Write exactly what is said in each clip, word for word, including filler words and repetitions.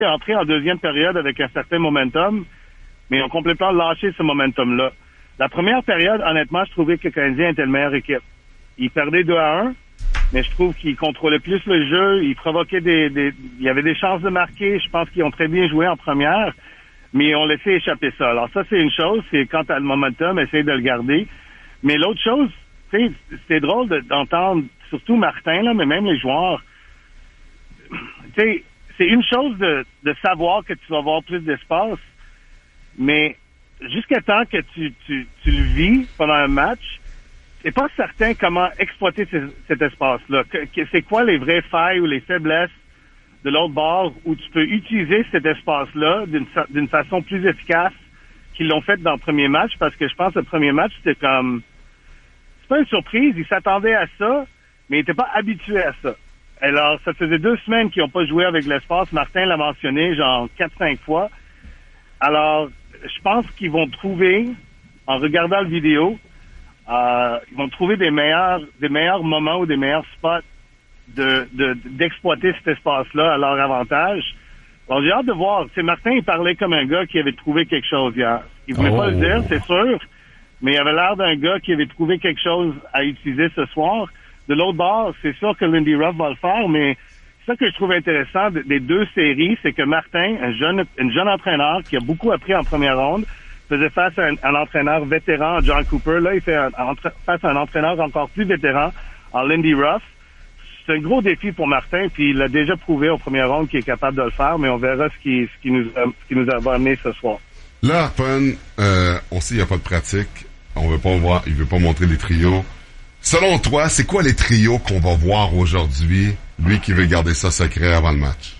est entré en deuxième période avec un certain momentum, mais ils ont complètement lâché ce momentum-là. La première période, honnêtement, je trouvais que le Canadien était le meilleure équipe. Ils perdaient deux à un, mais je trouve qu'ils contrôlaient plus le jeu, ils provoquaient des, des... Il y avait des chances de marquer, je pense qu'ils ont très bien joué en première, mais ils ont laissé échapper ça. Alors ça, c'est une chose, c'est quand t'as le momentum, essayer de le garder. Mais l'autre chose, tu sais, c'est drôle de, d'entendre, surtout Martin, là, mais même les joueurs, tu sais, c'est une chose de, de savoir que tu vas avoir plus d'espace, mais jusqu'à temps que tu, tu, tu le vis pendant un match, c'est pas certain comment exploiter ce, cet espace-là. Que, que, c'est quoi les vraies failles ou les faiblesses de l'autre bord où tu peux utiliser cet espace-là d'une, d'une façon plus efficace qu'ils l'ont fait dans le premier match, parce que je pense que le premier match, c'était comme... C'est pas une surprise, ils s'attendaient à ça, mais ils n'étaient pas habitués à ça. Alors, ça faisait deux semaines qu'ils n'ont pas joué avec l'espace. Martin l'a mentionné, genre quatre cinq fois. Alors, je pense qu'ils vont trouver, en regardant la vidéo, euh, ils vont trouver des meilleurs, des meilleurs moments ou des meilleurs spots de, de, d'exploiter cet espace-là à leur avantage. Alors, j'ai hâte de voir. Tu sais, Martin, il parlait comme un gars qui avait trouvé quelque chose hier. Il voulait oh. pas le dire, c'est sûr, mais il avait l'air d'un gars qui avait trouvé quelque chose à utiliser ce soir. De l'autre bord, c'est sûr que Lindy Ruff va le faire, mais ça que je trouve intéressant des deux séries, c'est que Martin, un jeune, un jeune entraîneur qui a beaucoup appris en première ronde, faisait face à un, un entraîneur vétéran, John Cooper. Là, il fait un, un, face à un entraîneur encore plus vétéran, en Lindy Ruff. C'est un gros défi pour Martin, puis il l'a déjà prouvé au premier ronde qu'il est capable de le faire, mais on verra ce qui, ce qui nous, a, ce qui nous a amené ce soir. Là, Arpon, euh, on sait qu'il n'y a pas de pratique. On veut pas voir, il veut pas montrer les trios. Selon toi, c'est quoi les trios qu'on va voir aujourd'hui, lui qui veut garder ça secret avant le match?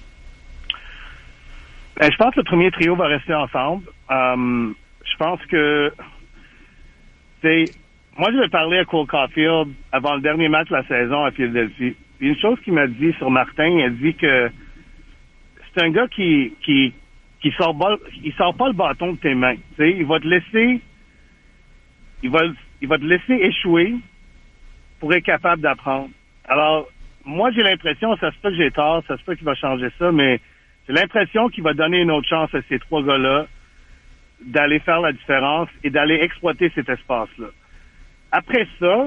Ben, je pense que le premier trio va rester ensemble. Um, je pense que, tu sais, moi, je vais parler à Cole Caulfield avant le dernier match de la saison à Philadelphie. Puis une chose qu'il m'a dit sur Martin, il a dit que c'est un gars qui, qui, qui sort pas, il sort pas le bâton de tes mains. Tu sais, il va te laisser, il va, il va te laisser échouer pour être capable d'apprendre. Alors, moi, j'ai l'impression, ça se peut que j'ai tort, ça se peut qu'il va changer ça, mais j'ai l'impression qu'il va donner une autre chance à ces trois gars-là d'aller faire la différence et d'aller exploiter cet espace-là. Après ça,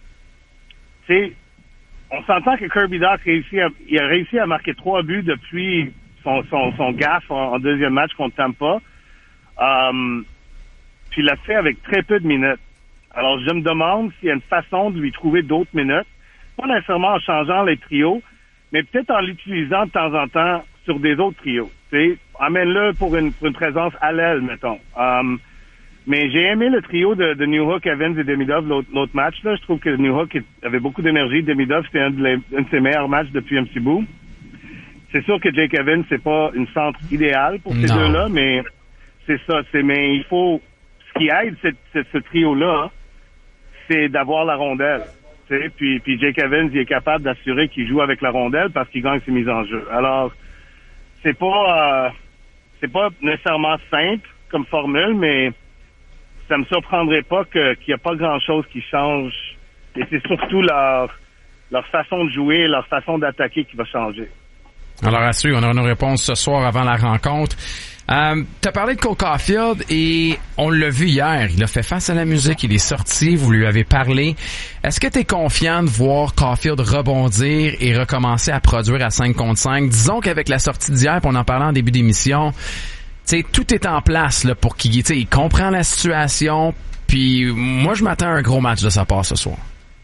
tu sais, on s'entend que Kirby Dach réussit à, il a réussi à marquer trois buts depuis son, son, son gaffe en, en deuxième match contre Tampa. Um, puis il l'a fait avec très peu de minutes. Alors, je me demande s'il y a une façon de lui trouver d'autres minutes. Pas nécessairement en changeant les trios, mais peut-être en l'utilisant de temps en temps sur des autres trios. Tu sais, amène-le pour une, pour une présence à l'aile, mettons. Um, mais j'ai aimé le trio de, de Newhook, Evans et Demidov l'autre, l'autre match. Là, je trouve que Newhook avait beaucoup d'énergie. Demidov, c'était un de, les, un de ses meilleurs matchs depuis un petit bout. C'est sûr que Jake Evans, c'est pas une centre idéale pour ces non. deux-là, mais c'est ça. C'est, mais il faut... Ce qui aide ce, ce, ce trio-là, c'est d'avoir la rondelle. Tu sais, puis, puis Jake Evans, il est capable d'assurer qu'il joue avec la rondelle parce qu'il gagne ses mises en jeu. Alors, c'est pas... Euh, c'est pas nécessairement simple comme formule, mais ça me surprendrait pas que, qu'il n'y a pas grand-chose qui change. Et c'est surtout leur, leur façon de jouer, leur façon d'attaquer qui va changer. Alors, à suivre, on aura nos réponses ce soir avant la rencontre. Euh, t'as parlé de Cole Caulfield et on l'a vu hier. Il a fait face à la musique, il est sorti, vous lui avez parlé. Est-ce que t'es confiant de voir Caulfield rebondir et recommencer à produire à cinq contre cinq? Disons qu'avec la sortie d'hier, puis on en parlait en début d'émission, tu sais, tout est en place là pour qu'il, tu sais, il comprend la situation. Puis moi, je m'attends à un gros match de sa part ce soir.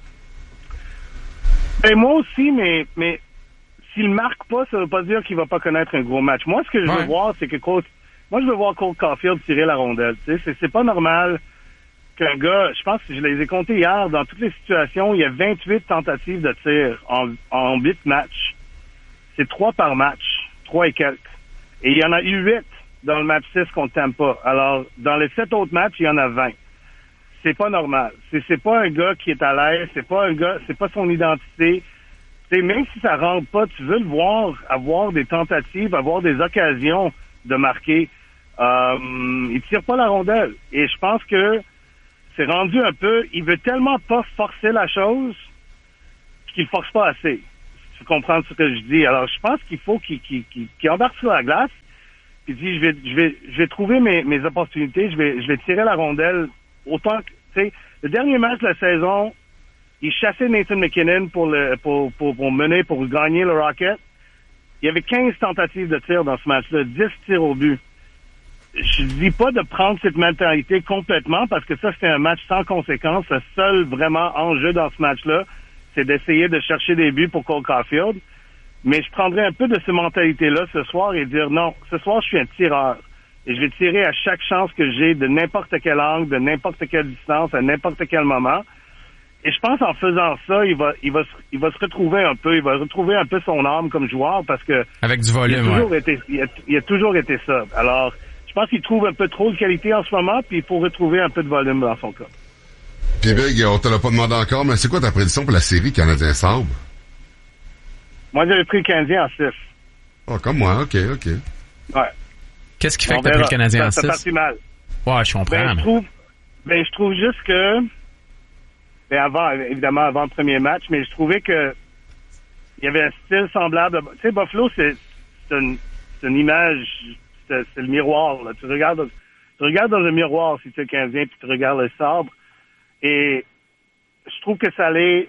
Et moi aussi, mais mais s'il marque pas, ça veut pas dire qu'il va pas connaître un gros match. Moi, ce que je veux ouais. voir, c'est que Cole, moi, je veux voir Cole Caulfield tirer la rondelle. Tu sais, c'est, c'est pas normal qu'un gars, je pense que je les ai comptés hier, dans toutes les situations, il y a vingt-huit tentatives de tir en, en huit matchs. C'est trois par match, trois et quelques. Et il y en a eu huit dans le match six contre Tampa. Alors, dans les sept autres matchs, il y en a vingt. C'est pas normal. C'est, c'est pas un gars qui est à l'aise, c'est pas un gars, c'est pas son identité. T'sais, même si ça rentre pas, tu veux le voir avoir des tentatives, avoir des occasions de marquer. Euh, il tire pas la rondelle. Et je pense que c'est rendu un peu, il veut tellement pas forcer la chose qu'il force pas assez. tu comprends ce que je dis. Alors, je pense qu'il faut qu'il, qu'il, qu'il, qu'il embarque sur la glace, puis dit, je vais, je vais, je vais trouver mes, mes opportunités, je vais, je vais tirer la rondelle autant que, tu sais, le dernier match de la saison, il chassait Nathan McKinnon pour le, pour, pour, pour mener, pour gagner le Rocket. Il y avait quinze tentatives de tir dans ce match-là, dix tirs au but. Je dis pas de prendre cette mentalité complètement parce que ça, c'était un match sans conséquence. Le seul vraiment enjeu dans ce match-là, c'est d'essayer de chercher des buts pour Cole Caulfield. Mais je prendrais un peu de cette mentalité-là ce soir et dire non, ce soir, je suis un tireur. Et je vais tirer à chaque chance que j'ai de n'importe quel angle, de n'importe quelle distance, à n'importe quel moment. Et je pense en faisant ça, il va, il va, il va se retrouver un peu, il va retrouver un peu son âme comme joueur parce que avec du volume, il a toujours ouais. été, il a, il a toujours été ça. Alors, je pense qu'il trouve un peu trop de qualité en ce moment, puis il faut retrouver un peu de volume dans son cas. Puis Big, on te l'a pas demandé encore, mais c'est quoi ta prédiction pour la série Canadien-Sabre? Moi, j'avais pris le Canadien en six. Oh, comme moi, ok, ok. Ouais. Qu'est-ce qui fait On que t'as pris verra. le Canadien en Ça, six? ça partit mal. Ouais, je comprends. Ben, je mais... trouve, ben, je trouve juste que, ben, avant, évidemment, avant le premier match, mais je trouvais que il y avait un style semblable. Tu sais, Buffalo, c'est, c'est une, c'est une image, c'est, c'est le miroir, là. Tu regardes, tu regardes dans le miroir si tu es Canadien, puis tu regardes le Sabre. Et je trouve que ça allait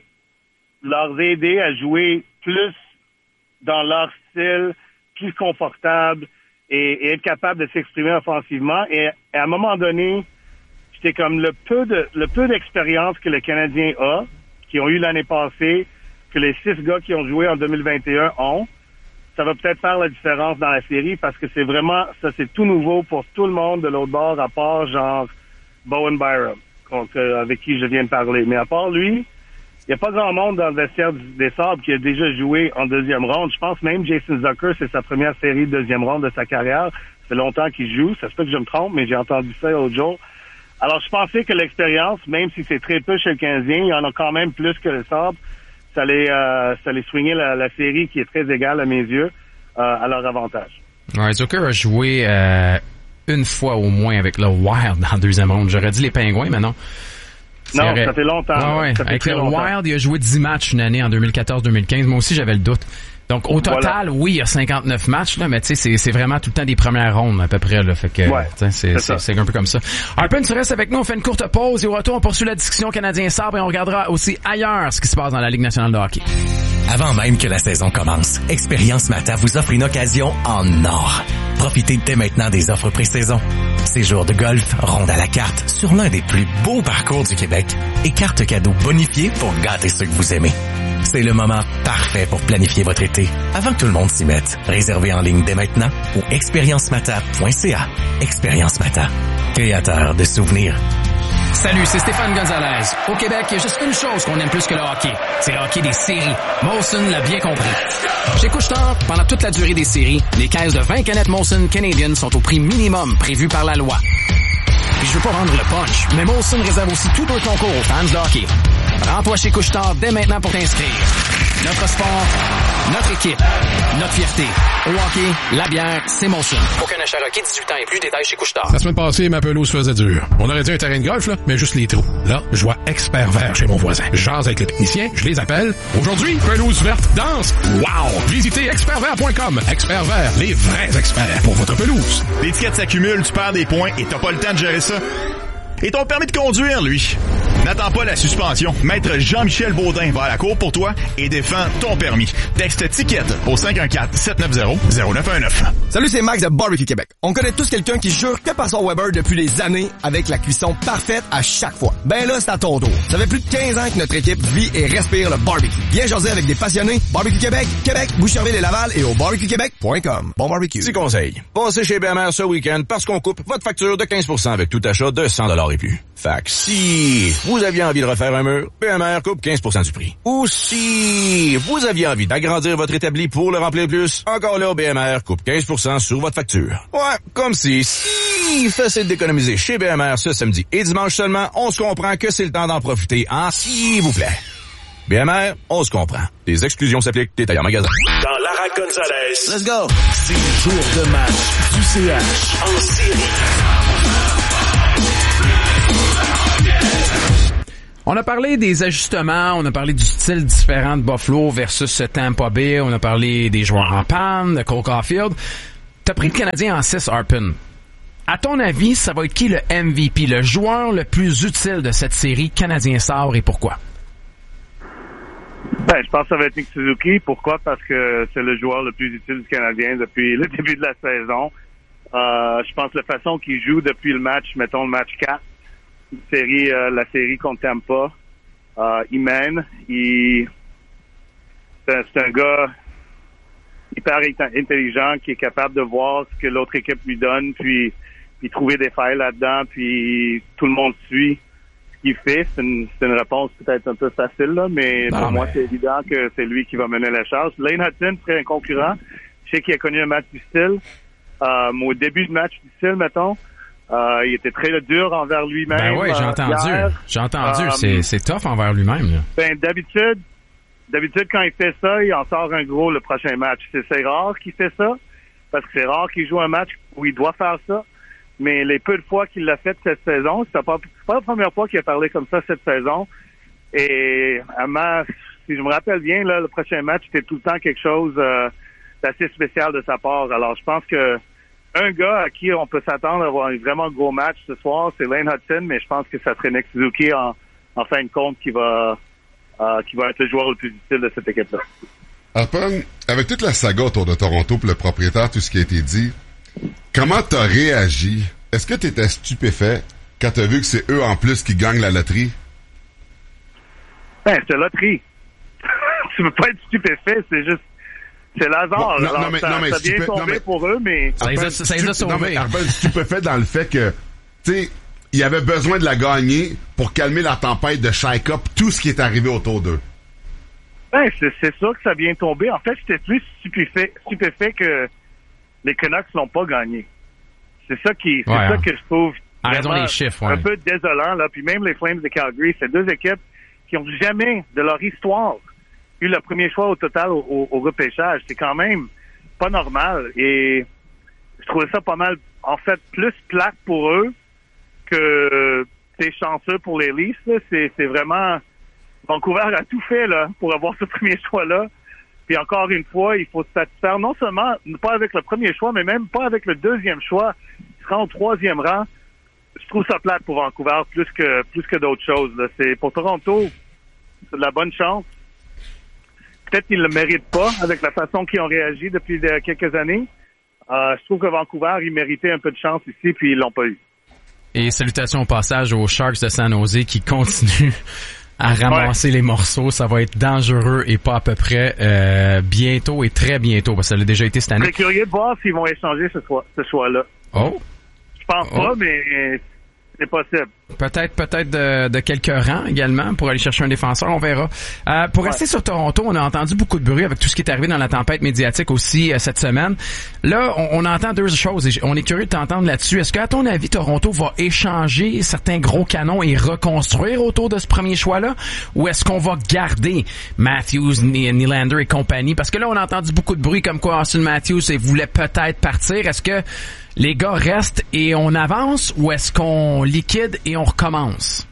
leur aider à jouer plus dans leur style, plus confortable et, et être capable de s'exprimer offensivement. Et, et à un moment donné, j'étais comme le peu de le peu d'expérience que le Canadien a, qui ont eu l'année passée, que les six gars qui ont joué en deux mille vingt et un ont. Ça va peut-être faire la différence dans la série parce que c'est vraiment, ça c'est tout nouveau pour tout le monde de l'autre bord, à part genre Bowen Byram, donc, euh, avec qui je viens de parler. Mais à part lui, il n'y a pas grand monde dans le vestiaire des Sabres qui a déjà joué en deuxième ronde. Je pense même Jason Zucker, c'est sa première série de deuxième ronde de sa carrière. Ça fait longtemps qu'il joue. Ça se peut que je me trompe, mais j'ai entendu ça l'autre jour. Alors, je pensais que l'expérience, même si c'est très peu chez le Canadien, il y en a quand même plus que le Sabres. Ça allait, euh, ça allait swinger la, la série qui est très égale à mes yeux, euh, à leur avantage. Ouais, Zucker a joué euh, une fois au moins avec le Wild en deuxième ronde. J'aurais dit les Pingouins, mais non. Non, vrai. ça fait longtemps. Ouais, ouais. Ça fait Avec le longtemps. Wild, il a joué dix matchs une année en deux mille quatorze deux mille quinze. Moi aussi, j'avais le doute. Donc, au total, Voilà. oui, il y a cinquante-neuf matchs, là, mais tu sais, c'est, c'est vraiment tout le temps des premières rondes, à peu près, là. Fait que, Ouais, c'est, c'est, c'est, c'est un peu comme ça. Harpen, tu restes avec nous, on fait une courte pause et au retour, on poursuit la discussion Canadien-Sabre et on regardera aussi ailleurs ce qui se passe dans la Ligue nationale de hockey. Avant même que la saison commence, Expérience Mata vous offre une occasion en or. Profitez dès maintenant des offres pré-saison. Séjour de golf, ronde à la carte, sur l'un des plus beaux parcours du Québec et carte cadeau bonifiée pour gâter ceux que vous aimez. C'est le moment parfait pour planifier votre été, avant que tout le monde s'y mette. Réservez en ligne dès maintenant au expérience mata point c a. Expérience Mata, créateur de souvenirs. Salut, c'est Stéphane Gonzalez. Au Québec, il y a juste une chose qu'on aime plus que le hockey. C'est le hockey des séries. Molson l'a bien compris. Chez Couche-Tard, pendant toute la durée des séries, les caisses de vingt canettes Molson Canadian sont au prix minimum prévu par la loi. Puis je veux pas vendre le punch, mais Molson réserve aussi tout un concours aux fans de hockey. Rends-toi chez Couche-Tard dès maintenant pour t'inscrire. Notre sport, notre équipe, notre fierté. Au hockey, la bière, c'est Molson. Aucun achat requis, dix-huit ans et plus, détails chez Couche-Tard. La semaine passée, ma pelouse faisait dur. On aurait dit un terrain de golf, là, mais juste les trous. Là, je vois Expert Vert chez mon voisin. J'jase avec le technicien, je les appelle. Aujourd'hui, pelouse verte danse. Wow! Visitez expert vert point com. Expert Vert, les vrais experts pour votre pelouse. L'étiquette s'accumule, tu perds des points et t'as pas le temps de gérer ça. Et ton permis de conduire, lui? N'attends pas la suspension. Maître Jean-Michel Baudin va à la cour pour toi et défend ton permis. Texte ticket au cinq un quatre, sept neuf zéro, zéro neuf un neuf. Salut, c'est Max de Barbecue Québec. On connaît tous quelqu'un qui jure que par son Weber depuis des années avec la cuisson parfaite à chaque fois. Ben là, c'est à ton tour. Ça fait plus de quinze ans que notre équipe vit et respire le barbecue. Viens jaser avec des passionnés. Barbecue Québec, Québec, Boucherville et Laval et au barbecue québec point com. Bon barbecue. Petit conseil. Passez chez B M R ce week-end parce qu'on coupe votre facture de quinze pour cent avec tout achat de cent dollars et plus. Fait que si vous aviez envie de refaire un mur, B M R coupe quinze pour cent du prix. Ou si vous aviez envie d'agrandir votre établi pour le remplir plus, encore là, B M R coupe quinze pour cent sur votre facture. Ouais, comme si, si facile d'économiser chez B M R ce samedi et dimanche seulement, on se comprend que c'est le temps d'en profiter, hein, s'il vous plaît. B M R, on se comprend. Les exclusions s'appliquent, détails en magasin. Dans Lara Gonzalez. Let's go! C'est le jour de match du C H en série. On a parlé des ajustements, on a parlé du style différent de Buffalo versus Tampa Bay, on a parlé des joueurs en panne, de Cole Caulfield. T'as pris le Canadien en six, Harpin. À ton avis, ça va être qui le M V P, le joueur le plus utile de cette série Canadien-Star et pourquoi? Ben, je pense que ça va être Nick Suzuki. Pourquoi? Parce que c'est le joueur le plus utile du Canadien depuis le début de la saison. Euh, je pense que la façon qu'il joue depuis le match, mettons le match quatre, série, euh, la série qu'on t'aime pas, euh, il mène, il, c'est, c'est un gars hyper intelligent qui est capable de voir ce que l'autre équipe lui donne, puis, puis trouver des failles là-dedans, puis tout le monde suit ce qu'il fait. C'est une, c'est une réponse peut-être un peu facile, là, mais non, pour mais... moi, c'est évident que c'est lui qui va mener la charge. Lane Hutton serait un concurrent. Je sais qu'il a connu un match difficile. Euh, au début de match difficile, mettons, Euh, il était très dur envers lui-même. Ben oui, j'ai entendu. Hier. J'ai entendu. Um, c'est, c'est tough envers lui-même. Là. Ben d'habitude, d'habitude quand il fait ça, il en sort un gros le prochain match. C'est, c'est rare qu'il fait ça, parce que c'est rare qu'il joue un match où il doit faire ça. Mais les peu de fois qu'il l'a fait cette saison, c'est pas, c'est pas la première fois qu'il a parlé comme ça cette saison. Et à ma, si je me rappelle bien, là, le prochain match, c'était tout le temps quelque chose euh, d'assez spécial de sa part. Alors je pense que un gars à qui on peut s'attendre à avoir un vraiment gros match ce soir, c'est Lane Hutton, mais je pense que ça serait Nick Suzuki en, en fin de compte qui va euh, qui va être le joueur le plus utile de cette équipe-là. Harpin, avec toute la saga autour de Toronto pour le propriétaire, tout ce qui a été dit, comment t'as réagi? Est-ce que t'étais stupéfait quand t'as vu que c'est eux en plus qui gagnent la loterie? Ben, c'est la loterie. Tu peux pas être stupéfait, c'est juste c'est l'hasard. Non, non, Alors, mais, ça, non, mais ça vient stupé, tomber non, mais, pour eux, mais... Ça les a, ça les a sauvés. Non, mais Harpin, stupéfait dans le fait que, tu sais, il avait besoin de la gagner pour calmer la tempête de shake-up, tout ce qui est arrivé autour d'eux. Ben, c'est, c'est sûr que ça vient tomber. En fait, j'étais plus stupéfait, stupéfait que les Canucks n'ont pas gagné. C'est ça qui, c'est ouais, ça hein. que je trouve Arrêtons les chiffres, ouais. un peu désolant, là. Puis même les Flames de Calgary, c'est deux équipes qui ont jamais de leur histoire eu le premier choix au total au, au, au repêchage. C'est quand même pas normal. Et je trouvais ça pas mal, en fait, plus plate pour eux que c'est chanceux pour les Leafs. Là. C'est, c'est vraiment... Vancouver a tout fait là pour avoir ce premier choix-là. Puis encore une fois, il faut se satisfaire non seulement, pas avec le premier choix, mais même pas avec le deuxième choix. Il sera au troisième rang. Je trouve ça plate pour Vancouver plus que plus que d'autres choses. Là. C'est pour Toronto, c'est de la bonne chance. Peut-être qu'ils ne le méritent pas avec la façon qu'ils ont réagi depuis de, quelques années. Euh, je trouve que Vancouver, ils méritaient un peu de chance ici, puis ils l'ont pas eu. Et salutations au passage aux Sharks de San Jose qui continuent à ramasser ouais. les morceaux. Ça va être dangereux et pas à peu près euh, bientôt et très bientôt, parce que ça l'a déjà été cette année. Je serais curieux de voir s'ils vont échanger ce, choix, ce choix-là. Oh! Je pense oh. pas, mais c'est possible. Peut-être, peut-être de, de quelques rangs également pour aller chercher un défenseur, on verra. Euh, pour ouais. rester sur Toronto, on a entendu beaucoup de bruit avec tout ce qui est arrivé dans la tempête médiatique aussi euh, cette semaine. Là, on, on entend deux choses et on est curieux de t'entendre là-dessus. Est-ce qu'à ton avis, Toronto va échanger certains gros canons et reconstruire autour de ce premier choix-là? Ou est-ce qu'on va garder Matthews, Nylander et compagnie? Parce que là, on a entendu beaucoup de bruit comme quoi Austin Matthews voulait peut-être partir. Est-ce que les gars restent et on avance ou est-ce qu'on liquide et on recommence?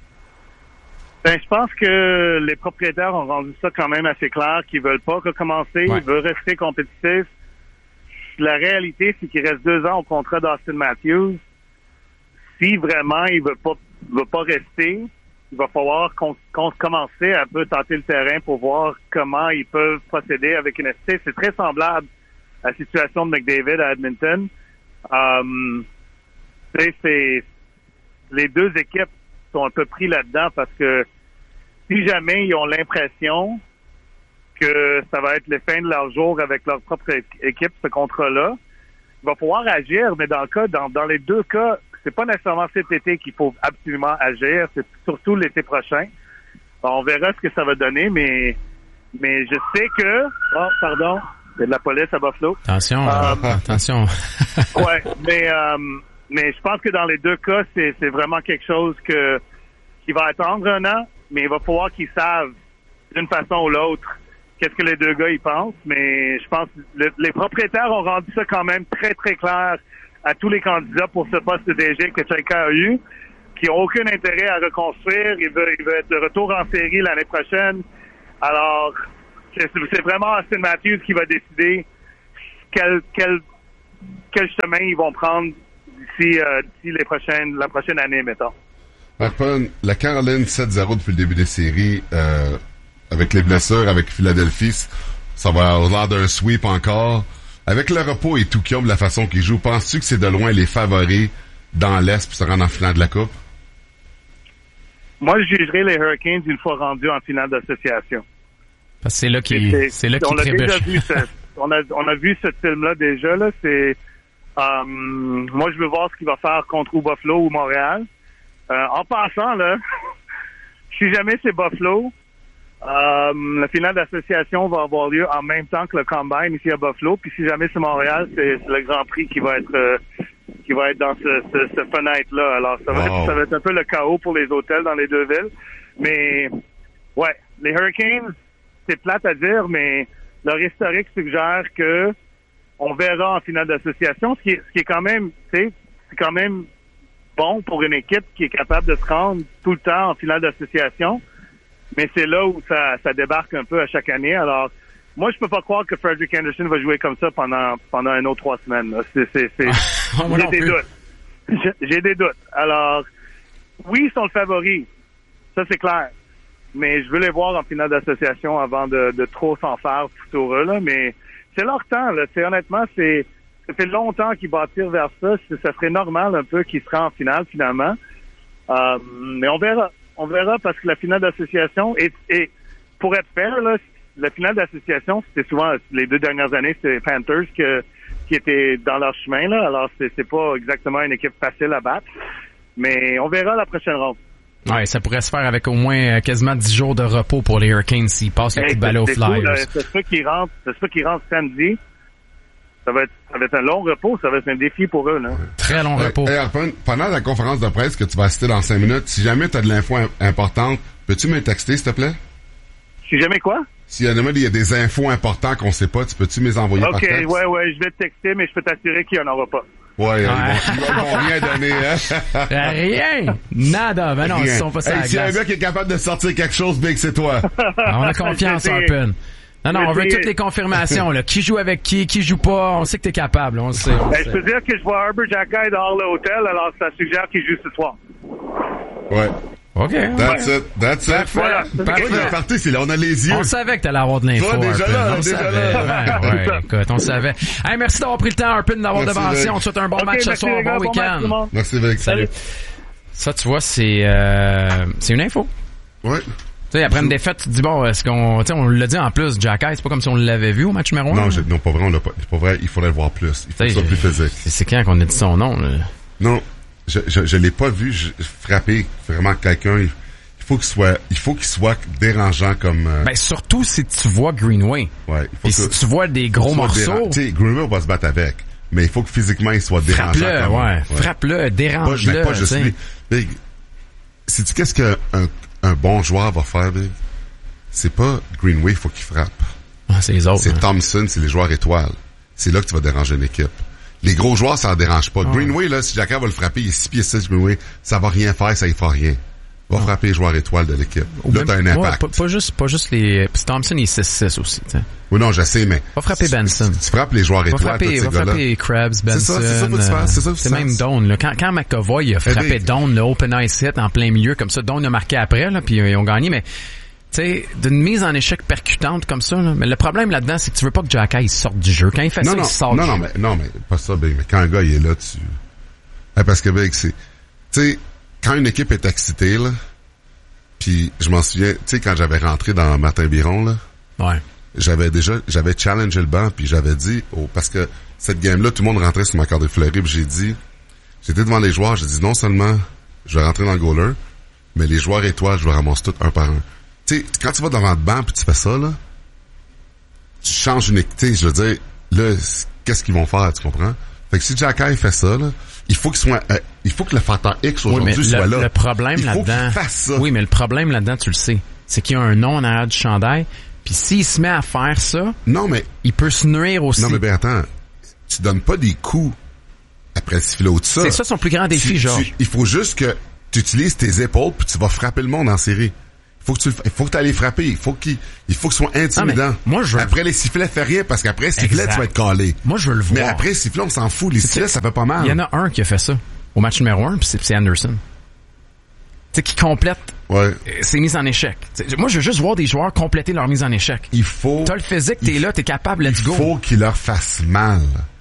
Ben, je pense que les propriétaires ont rendu ça quand même assez clair qu'ils veulent pas recommencer, ouais. ils veulent rester compétitifs. La réalité, c'est qu'il reste deux ans au contrat d'Austin Matthews. Si vraiment il veut pas, veut pas rester, il va falloir qu'on, qu'on commencer à un peu tenter le terrain pour voir comment ils peuvent procéder avec une S T. C'est très semblable à la situation de McDavid à Edmonton. Um, c'est, les deux équipes sont un peu pris là-dedans parce que si jamais ils ont l'impression que ça va être les fins de leur jour avec leur propre équipe, ce contrat-là, il va falloir agir, mais dans le cas, dans, dans les deux cas, c'est pas nécessairement cet été qu'il faut absolument agir, c'est surtout l'été prochain. On verra ce que ça va donner, mais mais je sais que... Oh, pardon. Il y a de la police à Buffalo. Attention, um, euh, attention. ouais, mais um, mais je pense que dans les deux cas, c'est c'est vraiment quelque chose que qui va attendre un an, mais il va falloir qu'ils savent d'une façon ou l'autre qu'est-ce que les deux gars ils pensent. Mais je pense que le, les propriétaires ont rendu ça quand même très très clair à tous les candidats pour ce poste de D G que chacun a eu. qui ont aucun intérêt à reconstruire. Il veut, il veut être de retour en série l'année prochaine. Alors, c'est, c'est vraiment Austin Matthews qui va décider quel, quel, quel chemin ils vont prendre d'ici, euh, d'ici les prochaines, la prochaine année, mettons. Harpon, la Caroline sept zéro depuis le début des séries, euh, avec les blessures, avec Philadelphie, ça va avoir l'air d'un sweep encore. Avec le repos et tout qui de la façon qu'ils jouent, penses-tu que c'est de loin les favoris dans l'Est pour se rendre en finale de la Coupe? Moi, je jugerais les Hurricanes une fois rendus en finale d'association. Parce que c'est là qu'ils, c'est, c'est là qu'ils trébuchent. On a, on a vu ce film-là déjà, là. C'est, euh, moi, je veux voir ce qu'il va faire contre ou Buffalo ou Montréal. Euh, en passant, là, si jamais c'est Buffalo, euh, la finale d'association va avoir lieu en même temps que le Combine ici à Buffalo. Puis si jamais c'est Montréal, c'est, c'est le Grand Prix qui va être euh, qui va être dans ce, ce, ce fenêtre-là. Alors, ça va, wow. être, ça va être un peu le chaos pour les hôtels dans les deux villes. Mais, ouais, les Hurricanes, c'est plate à dire, mais leur historique suggère que on verra en finale d'association, ce qui est, ce qui est quand même, tu sais, c'est quand même bon pour une équipe qui est capable de se rendre tout le temps en finale d'association, mais c'est là où ça, ça débarque un peu à chaque année. Alors, moi, je peux pas croire que Frederik Andersen va jouer comme ça pendant pendant un autre trois semaines. Là. C'est, c'est, c'est... j'ai des doutes. J'ai, j'ai des doutes. Alors, oui, ils sont le favori. Ça, c'est clair. Mais je veux les voir en finale d'association avant de, de trop s'en faire tout heureux, là. Mais c'est leur temps, là. C'est, honnêtement, c'est, ça fait longtemps qu'ils bâtirent vers ça. C'est, ça serait normal un peu qu'ils seraient en finale, finalement. Euh, mais on verra. On verra parce que la finale d'association, et, et pour être fair, là, la finale d'association, c'était souvent, les deux dernières années, c'était Panthers que, qui étaient dans leur chemin, là. Alors, c'est, c'est pas exactement une équipe facile à battre. Mais on verra la prochaine ronde. Ouais, ça pourrait se faire avec au moins quasiment dix jours de repos pour les Hurricanes s'ils passent le hey, coup de balai aux Flyers. Cool, c'est ça qui rentre, c'est ça qui rentre samedi. Ça va être, ça va être un long repos, ça va être un défi pour eux, là. Très long hey, repos. Hey, Harpon, pendant la conférence de presse que tu vas assister dans cinq minutes, si jamais tu as de l'info importante, peux-tu me texter, s'il te plaît? Si jamais quoi? S'il y a, il y a des infos importantes qu'on sait pas, tu peux-tu me les envoyer okay, par texte? Ok, ouais, ouais, je vais te texter, mais je peux t'assurer qu'il y en aura pas. Ouais, ouais. Ils, vont, ils vont rien donner, hein? Rien! Nada! Ben non, rien. Ils sont pas ça hey, à la glace. Si y a un gars qui est capable de sortir quelque chose, Big, c'est toi. On a confiance, Harpon. Non, non, on veut toutes les confirmations, là. Qui joue avec qui, qui joue pas, on sait que t'es capable, on le sait. On ben, sait. Je peux dire que je vois Herbert Jacquet dehors l'hôtel, alors ça suggère qu'il joue ce soir. Ouais. OK. That's ouais. it. That's it. Voilà. Parfait. Ouais, parti, c'est là, on a les yeux. On savait que t'allais avoir de l'info. Toi, déjà là, on déjà savait. là. Ouais, ouais, écoute, on savait. Hey, merci d'avoir pris le temps, Harpon, d'avoir devancé. On te souhaite un bon okay, match ce soir, bon week-end. Bon merci, Vic. Salut. Ça, tu vois, c'est, euh, c'est une info. Ouais. Tu sais, après une défaite, tu te dis, bon, est-ce qu'on, tu sais, on l'a dit en plus, Jacquet, c'est pas comme si on l'avait vu au match numéro un. Non, j'ai, non, pas vrai, on l'a pas, c'est pas vrai, il faudrait le voir plus. Il faut que ce soit plus physique. C'est, c'est quand qu'on a dit son nom, là? Non, je, je, je l'ai pas vu je, frapper vraiment quelqu'un. Il, il faut qu'il soit, il faut qu'il soit dérangeant comme, euh... Ben, surtout si tu vois Greenway. Ouais. Et si tu vois des gros morceaux. Tu sais, Greenway va se battre avec. Mais il faut que physiquement il soit dérangeant. Frappe-le, comme, ouais. ouais. Frappe-le, dérange-le. Pas, mais pas juste lui. Big, sais-tu qu'est-ce qu'un un bon joueur va faire, Big? C'est pas Greenway, il faut qu'il frappe. Ah, c'est les autres. C'est hein. Thompson, c'est les joueurs étoiles. C'est là que tu vas déranger l'équipe. Les gros joueurs, ça en dérange pas. Ah. Greenway, là, si Jacquet va le frapper, il est six pieds six, Greenway, ça va rien faire, ça y fera rien. Va ah. frapper les joueurs étoiles de l'équipe. Ou là, même, t'as un impact. Ouais, pas, pas juste, pas juste les, puis Thompson, il est six six aussi, t'sais. Oui, non, je sais, mais. Va frapper Benson. Tu, tu frappes les joueurs étoiles, frapper, tous ces va gars-là. frapper Krebs, Benson. C'est ça, c'est ça, faut que tu fasses, c'est ça, c'est même Doan, là. Quand, quand McAvoy, il a frappé Doan, le open ice hit en plein milieu, comme ça, Doan a marqué après, là, puis ils ont gagné, mais, tu sais, d'une mise en échec percutante comme ça, là. Mais le problème là-dedans, c'est que tu veux pas que Jacquet, il sorte du jeu. Quand il fait non, ça, non, il sort non, du non, jeu. Mais, non, mais, pas ça, Big, mais quand un gars, il est là, tu, hey, parce que, Big, c'est, tu sais, quand une équipe est excitée, là, puis je m'en souviens, tu sais, quand j'avais rentré dans Martin Biron, là. Ouais. J'avais déjà, j'avais challengé le banc, puis j'avais dit, oh, parce que cette game-là, tout le monde rentrait sur ma corde de fleurie, puis j'ai dit, j'étais devant les joueurs, j'ai dit, non seulement, je vais rentrer dans le goaler, mais les joueurs étoiles, je vais ramasser tout un par un. Tu sais, quand tu vas devant le banc, puis tu fais ça, là, tu changes une équipe, je veux dire, là, qu'est-ce qu'ils vont faire, tu comprends? Fait que si Jacquet fait ça, là, il faut qu'il soit, euh, il faut que le facteur X aujourd'hui oui, soit le, là. Le problème il faut là-dedans. qu'il fasse ça. Oui, mais le problème là-dedans, tu le sais, c'est qu'il y a un nom en arrière du chandail. Puis s'il se met à faire ça, non mais il peut se nuire aussi. Non mais ben attends, tu donnes pas des coups après le sifflet de ça. C'est ça son plus grand défi, tu, Georges. Tu, il faut juste que tu utilises tes épaules puis tu vas frapper le monde en série. Il faut que tu il faut que tu ailles les frapper. Il faut qu'il il faut que ce soit intimidant. Ah, moi, je... Après les sifflets, fais rien parce qu'après sifflet, exact. Tu vas être calé. Moi, je veux le voir. Mais après sifflet, on s'en fout. Les sifflets, ça fait pas mal. Il y en a un qui a fait ça au match numéro un, puis c'est, c'est Anderson. Tu sais, qui complète ouais. ses mises en échec. T'sais, moi, je veux juste voir des joueurs compléter leur mise en échec. Il faut... T'as le physique, t'es là, t'es capable, let's il go. Il faut qu'ils leur fassent mal.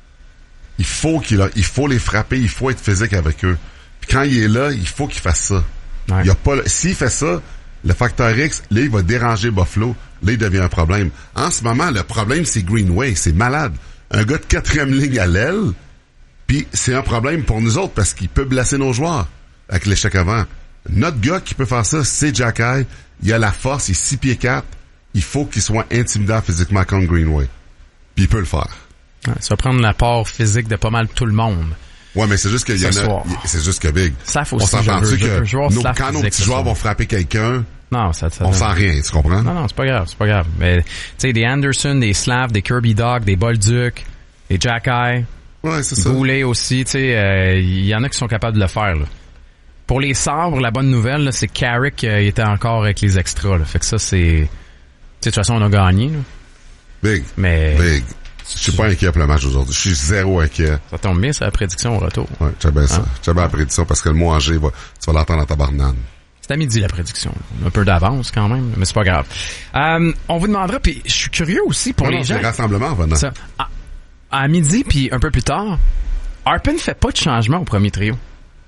Il faut qu'il leur... il faut les frapper, il faut être physique avec eux. Puis quand il est là, il faut qu'il fasse ça. Ouais. Il y a pas... S'il fait ça, le facteur X, là, il va déranger Buffalo. Là, il devient un problème. En ce moment, le problème, c'est Greenway. C'est malade. Un gars de quatrième ligne à l'aile, puis c'est un problème pour nous autres parce qu'il peut blesser nos joueurs avec l'échec avant. Notre gars qui peut faire ça, c'est Jacky. Il a la force, il est six pieds quatre. Il faut qu'il soit intimidant physiquement contre Greenway. Puis il peut le faire. Ouais, ça va prendre la part physique de pas mal tout le monde. Ouais, mais c'est juste qu'il y en a, c'est juste que Big. Ça faut on aussi, s'entend-tu que nos, quand nos petits joueurs vont frapper quelqu'un, non, ça, ça on donne... sent rien, tu comprends? Non, non, c'est pas grave, c'est pas grave. Mais, tu sais, des Anderson, des Slav, des Kirby Dog, des Bolduc, des Jacky. Ouais, c'est ça. Goulet aussi, tu sais, il euh, y en a qui sont capables de le faire, là. Pour les sabres, la bonne nouvelle, là, c'est que Carrick euh, était encore avec les extras, là. Fait que ça, c'est... Tu sais, de toute façon, on a gagné, là. Big. Mais... Big. Je suis pas inquiet pour le match aujourd'hui. Je suis zéro inquiet. Ça tombe bien, c'est la prédiction au retour. Ouais, tu as bien ça. Hein? Tu as bien la prédiction parce que le mot en G, va, tu vas l'entendre dans ta banane. C'est à midi, la prédiction. Un peu d'avance, quand même, mais c'est pas grave. Euh, on vous demandera, puis je suis curieux aussi pour non, les non, gens. C'est le rassemblement, venant. Ça, à, à midi, puis un peu plus tard, Harpin fait pas de changement au premier trio.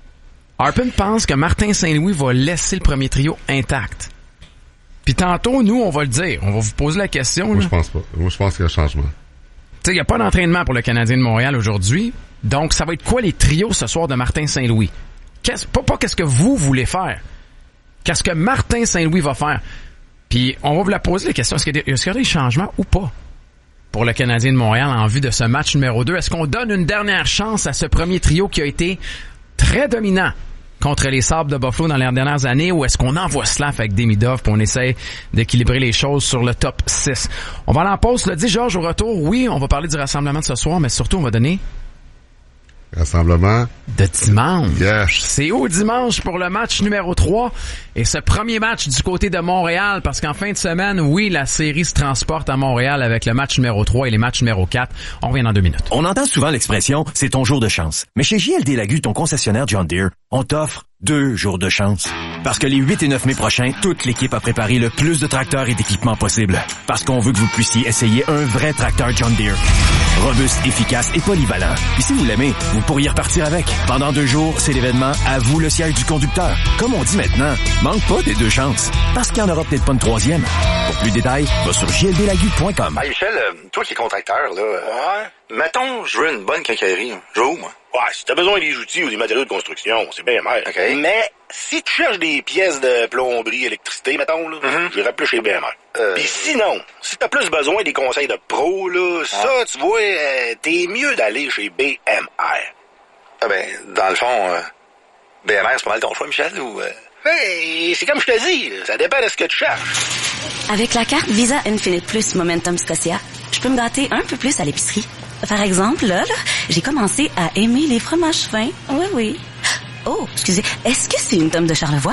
Harpin pense que Martin Saint-Louis va laisser le premier trio intact. Puis tantôt, nous, on va le dire. On va vous poser la question. Moi, là. je pense pas. Moi, je pense qu'il y a un changement. Tu sais, il n'y a pas d'entraînement pour le Canadien de Montréal aujourd'hui. Donc, ça va être quoi les trios ce soir de Martin Saint-Louis? Qu'est-ce, pas, pas qu'est-ce que vous voulez faire. Qu'est-ce que Martin Saint-Louis va faire? Puis, on va vous la poser la question. Est-ce qu'il y a des, est-ce qu'il y a des changements ou pas pour le Canadien de Montréal en vue de ce match numéro deux? Est-ce qu'on donne une dernière chance à ce premier trio qui a été très dominant contre les Sabres de Buffalo dans les dernières années, ou est-ce qu'on envoie cela avec Demidov puis on essaie d'équilibrer les choses sur le top six? On va aller en pause, le dit Georges au retour. Oui, on va parler du rassemblement de ce soir, mais surtout on va donner rassemblement de dimanche. Yes. C'est où dimanche pour le match numéro trois et ce premier match du côté de Montréal, parce qu'en fin de semaine, oui, la série se transporte à Montréal avec le match numéro trois et les matchs numéro quatre. On revient dans deux minutes. On entend souvent l'expression « c'est ton jour de chance ». Mais chez J L D Lagu, ton concessionnaire John Deere, on t'offre deux jours de chance. Parce que les huit et neuf mai prochains, toute l'équipe a préparé le plus de tracteurs et d'équipements possible. Parce qu'on veut que vous puissiez essayer un vrai tracteur John Deere. Robuste, efficace et polyvalent. Puis si vous l'aimez, vous pourriez repartir avec. Pendant deux jours, c'est l'événement « À vous le siège du conducteur ». Comme on dit maintenant, manque pas des deux chances. Parce qu'il n'y en aura peut-être pas une troisième. Pour plus de détails, va sur j l d lagu point com. Hey Michel, euh, toi qui es contracteur, là, ouais. Mettons, je veux une bonne quincaillerie. Je veux où, moi? Ouais, si t'as besoin des outils ou des matériaux de construction, c'est bien mal. OK. Mais si tu cherches des pièces de plomberie, électricité, mettons, là, mm-hmm. j'irais plus chez B M R. Euh... Puis sinon, si t'as plus besoin des conseils de pro, là, ah. ça, tu vois, euh, t'es mieux d'aller chez B M R. Ah ben, dans le fond, euh, B M R, c'est pas mal ton choix, Michel, ou... Euh... Hey, c'est comme je te dis, ça dépend de ce que tu cherches. Avec la carte Visa Infinite Plus Momentum Scotia, je peux me gâter un peu plus à l'épicerie. Par exemple, là, là, j'ai commencé à aimer les fromages fins. Oui, oui. Oh, excusez, est-ce que c'est une tome de Charlevoix?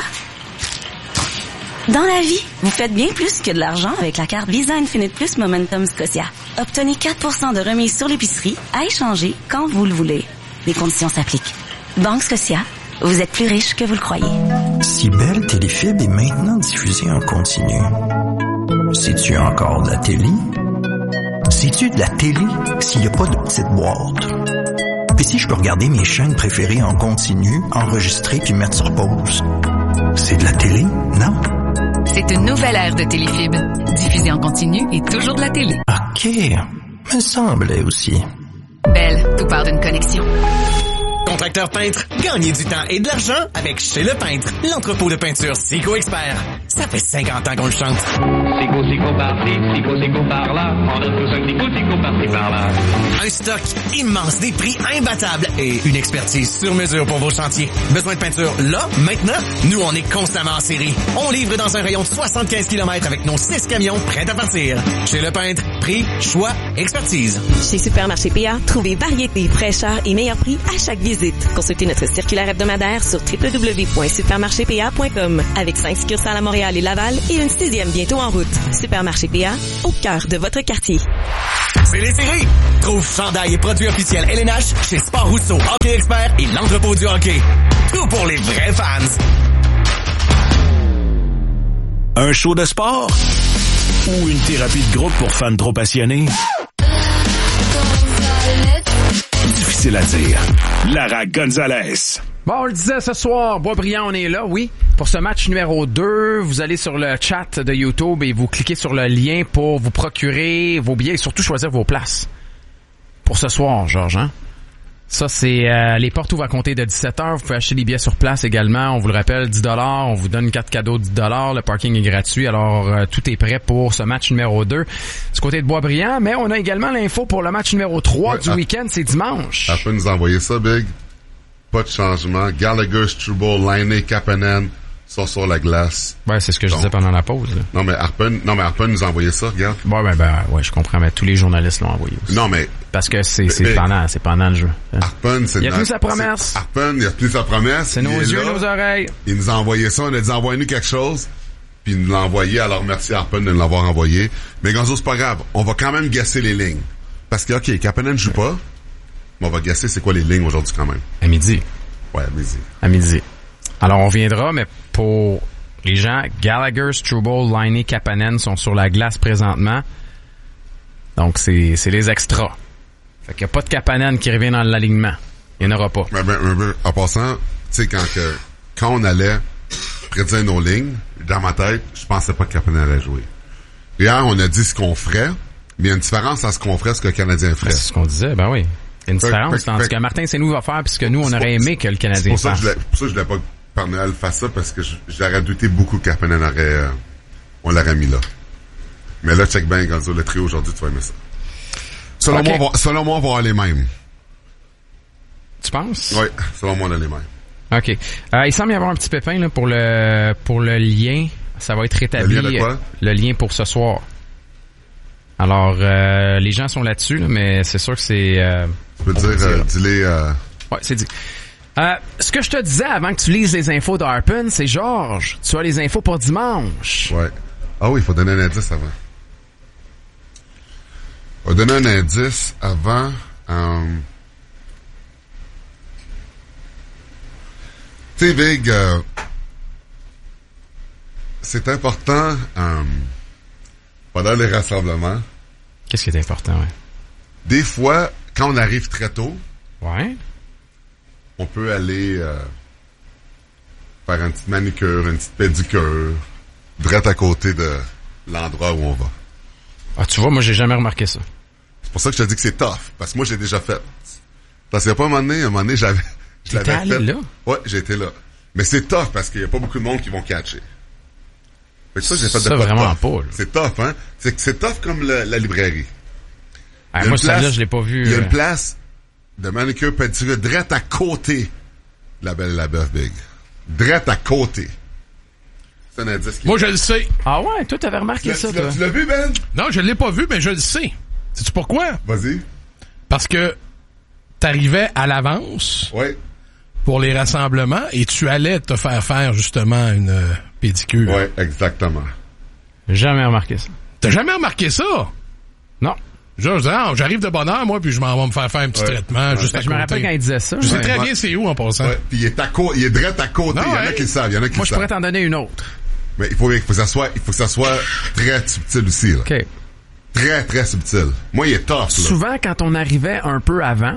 Dans la vie, vous faites bien plus que de l'argent avec la carte Visa Infinite Plus Momentum Scotia. Obtenez quatre pour cent de remise sur l'épicerie à échanger quand vous le voulez. Les conditions s'appliquent. Banque Scotia, vous êtes plus riche que vous le croyez. Si Belle Téléfibre est maintenant diffusée en continu, sais-tu encore de la télé? Sais-tu de la télé s'il n'y a pas de petite boîte? Puis si je peux regarder mes chaînes préférées en continu, enregistrer puis mettre sur pause, c'est de la télé, non? C'est une nouvelle ère de Téléfibre. Diffusée en continu et toujours de la télé. OK, me semblait aussi. Belle, tout part d'une connexion. Contracteur peintre, gagnez du temps et de l'argent avec Chez Le Peintre, l'entrepôt de peinture Sico Expert. Ça fait cinquante ans qu'on le chante. Sico, Sico par-ci, Sico, Sico par-là. On a tous un Sico, Sico par-ci, par-là. Un stock immense, des prix imbattables et une expertise sur mesure pour vos chantiers. Besoin de peinture là, maintenant? Nous, on est constamment en série. On livre dans un rayon de soixante-quinze kilomètres avec nos six camions prêts à partir. Chez Le Peintre, Prix, choix, expertise. Chez Supermarché P A, trouvez variété, fraîcheur et meilleur prix à chaque visite. Consultez notre circulaire hebdomadaire sur w w w point supermarché p a point com avec cinq succursales à Montréal et Laval et une sixième bientôt en route. Supermarché P A, au cœur de votre quartier. C'est les séries. Trouve chandail et produits officiels L N H chez Sport Rousseau, Hockey Expert et l'entrepôt du hockey. Tout pour les vrais fans. Un show de sport ou une thérapie de groupe pour fans trop passionnés? Difficile à dire. Lara Gonzalez. Bon, on le disait ce soir, Boisbriand, on est là, oui. Pour ce match numéro deux, vous allez sur le chat de YouTube et vous cliquez sur le lien pour vous procurer vos billets et surtout choisir vos places. Pour ce soir, Georges, hein? Ça, c'est euh, les portes ouvrent à compter de dix-sept heures. Vous pouvez acheter des billets sur place également. On vous le rappelle, dix dollars. On vous donne quatre cadeaux de dix dollars. Le parking est gratuit. Alors, euh, tout est prêt pour ce match numéro deux du côté de Boisbriand. Mais on a également l'info pour le match numéro trois ouais, du à... week-end. C'est dimanche. Elle peut nous envoyer ça, Big. Pas de changement. Gallagher, Struble, Laine, Kapanen sont sur la glace. Ouais, c'est ce que je Donc, disais pendant la pause. Là. Non, mais Harpen, non, mais Harpen nous a envoyé ça, regarde. Ouais, ben, ben, ouais, je comprends, mais tous les journalistes l'ont envoyé aussi. Non, mais. Parce que c'est, c'est mais, pendant, c'est pendant le jeu. Harpen, c'est Il a tenu sa promesse. Harpen, il a tenu sa promesse. C'est nos yeux et nos oreilles. Il nous a envoyé ça, on a dit envoyez-nous quelque chose. Puis il nous l'a envoyé, alors merci Harpen de nous l'avoir envoyé. Mais Gonzo, c'est pas grave. On va quand même gasser les lignes. Parce que, OK, Kapanen ne joue pas. Mais on va gasser c'est quoi les lignes aujourd'hui quand même. À midi. Ouais, à midi. À midi. Alors, on viendra, mais pour les gens, Gallagher, Struble, Laine, Kapanen sont sur la glace présentement. Donc, c'est, c'est les extras. Fait qu'il n'y a pas de Kapanen qui revient dans l'alignement. Il n'y en aura pas. Mais, mais, mais, en passant, tu sais, quand, que, quand on allait prédire nos lignes, dans ma tête, je pensais pas que Kapanen allait jouer. Hier, on a dit ce qu'on ferait, mais il y a une différence à ce qu'on ferait, ce que le Canadien ferait. Ben, c'est ce qu'on disait, ben oui. Il y a une différence fait, entre fait, ce que Martin Saint-Louis va faire et ce que nous, on aurait aimé que le Canadien fasse. C'est pour ça que je voulais pas que Père Noël fasse ça, parce que j'aurais douté beaucoup que Kapanen aurait, euh, on l'aurait mis là. Mais là, check bien, Gonzo, le trio aujourd'hui, tu vas aimer ça. Selon, okay. moi, on va, selon moi, on va avoir les mêmes. Tu penses? Oui, selon moi, on a les mêmes. OK. Euh, il semble y avoir un petit pépin là, pour le pour le lien. Ça va être rétabli. Le lien de quoi? Le lien pour ce soir. Alors, euh, les gens sont là-dessus, là, mais c'est sûr que c'est... Euh, tu peux dire, euh, dis-les... Euh... Ouais, c'est dit. Euh, ce que je te disais avant que tu lises les infos d'Harpen, c'est Georges, tu as les infos pour dimanche. Ouais. Ah oui, il faut donner un indice avant. On va donner un indice avant... Euh... Tu sais, Big, euh... c'est important... Euh... pendant les rassemblements. Qu'est-ce qui est important, ouais? Des fois, quand on arrive très tôt, ouais, on peut aller euh, faire une petite manicure, une petite pédicure, direct à côté de l'endroit où on va. Ah, tu vois, moi, j'ai jamais remarqué ça. C'est pour ça que je te dis que c'est tough, parce que moi, j'ai déjà fait. Parce qu'il n'y a pas un moment donné, un moment donné, j'avais... Je l'avais allé fait. Là? Ouais, j'ai été là. Mais c'est tough, parce qu'il n'y a pas beaucoup de monde qui vont catcher. Fait que ça, j'ai fait ça, de pas vraiment tough. pas. Là. C'est tough, hein? C'est, c'est tough comme le, la librairie. Ah, moi, celle-là, je l'ai pas vu. Il y a euh... une place de manicure pédicure direct à côté de la Belle et la Bœuf, Big. Direct à côté. C'est un indice qui... Moi, je le sais. Ah ouais? Toi, t'avais remarqué tu ça, tu toi? Tu l'as vu, Ben? Non, je l'ai pas vu, mais je le sais. Sais-tu pourquoi? Vas-y. Parce que t'arrivais à l'avance. Oui. Pour les rassemblements et tu allais te faire faire, justement, une euh, pédicure. Oui, exactement. Jamais remarqué ça. T'as jamais remarqué ça? Non. Je dis, ah, j'arrive de bonne heure, moi, puis je m'en vais me faire faire un petit ouais. traitement ouais. juste à je côté. Je me rappelle quand il disait ça. Je sais ouais. très bien c'est où en passant. Ouais. Puis il est à côté, il est direct à côté. Non, il y en a ouais. qui le savent, il y en a qui moi, le savent. Moi, je pourrais t'en donner une autre. Mais il faut, il faut que ça soit, il faut que ça soit très subtil aussi, là. OK. Très, très subtil. Moi, il est tough, là. Souvent, quand on arrivait un peu avant,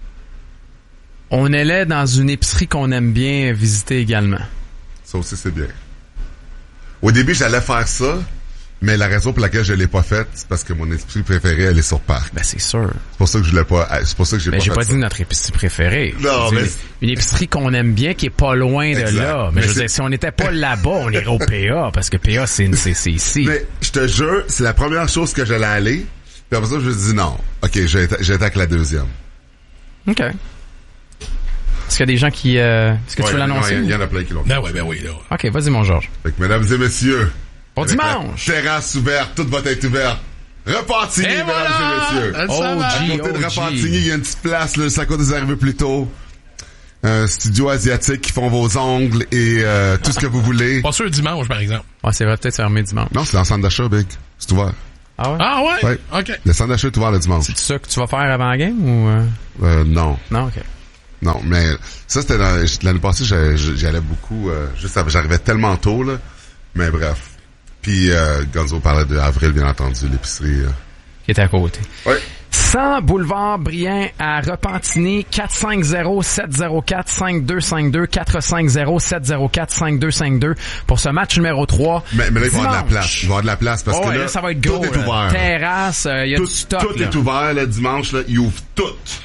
on allait dans une épicerie qu'on aime bien visiter également. Ça aussi, c'est bien. Au début, j'allais faire ça, mais la raison pour laquelle je l'ai pas faite, c'est parce que mon épicerie préférée, elle est sur Parc. Ben, c'est sûr. C'est pour ça que je l'ai pas, c'est pour ça que j'ai ben, pas j'ai fait pas ça. dit notre épicerie préférée. Non, mais... Une épicerie qu'on aime bien, qui est pas loin exact. de là. Mais, mais je veux dire, si on n'était pas là-bas, on irait au P A, parce que P A, c'est, c'est, c'est ici. Mais, je te jure, c'est la première chose que j'allais aller, puis après ça, je me suis dit non. OK, j'attaque la deuxième. OK. Est-ce qu'il y a des gens qui... Euh... Est-ce que ouais, tu veux l'annoncer? Il y, y en a plein qui l'ont fait. Ben oui, ben oui. Là. OK, vas-y, mon Georges. Fait que, mesdames et messieurs... Bon dimanche! Terrasse ouverte, toute va être ouverte. Repentigny, Et mesdames voilà! et messieurs. Elle Oh, savait. à côté de Repentigny, il y a une petite place, là, c'est à côté des arrivées plus tôt. Un studio asiatique qui font vos ongles et euh, tout ce que vous voulez. Pas sûr dimanche, par exemple. Ouais, c'est vrai, peut-être fermé dimanche. Non, c'est dans le centre d'achat, Big. C'est ouvert. Ah ouais? Ah ouais? Ouais. OK. Le centre d'achat est ouvert le dimanche. C'est ça que tu vas faire avant la game ou... Euh... Euh, non. Non, OK. Non, mais ça, c'était dans, l'année passée, j'y, j'y allais beaucoup, euh, juste, j'arrivais tellement tôt, là. Mais bref. Puis, euh, Gonzo parlait de Avril, bien entendu, l'épicerie. Euh. Qui était à côté. Oui. cent boulevard Brien à Repentigny, quatre cinq zéro, sept zéro quatre, cinq deux cinq deux, quatre cinq zéro, sept zéro quatre, cinq deux cinq deux pour ce match numéro trois. Mais, mais là, il va y avoir de la Dimanche. place. Il va y avoir de la place parce Oh, que ouais, là, là, ça va être gros. tout est là. ouvert. Terrasse, il euh, y a tout, du stock. Tout là. est ouvert, le dimanche, là. Il ouvre tout.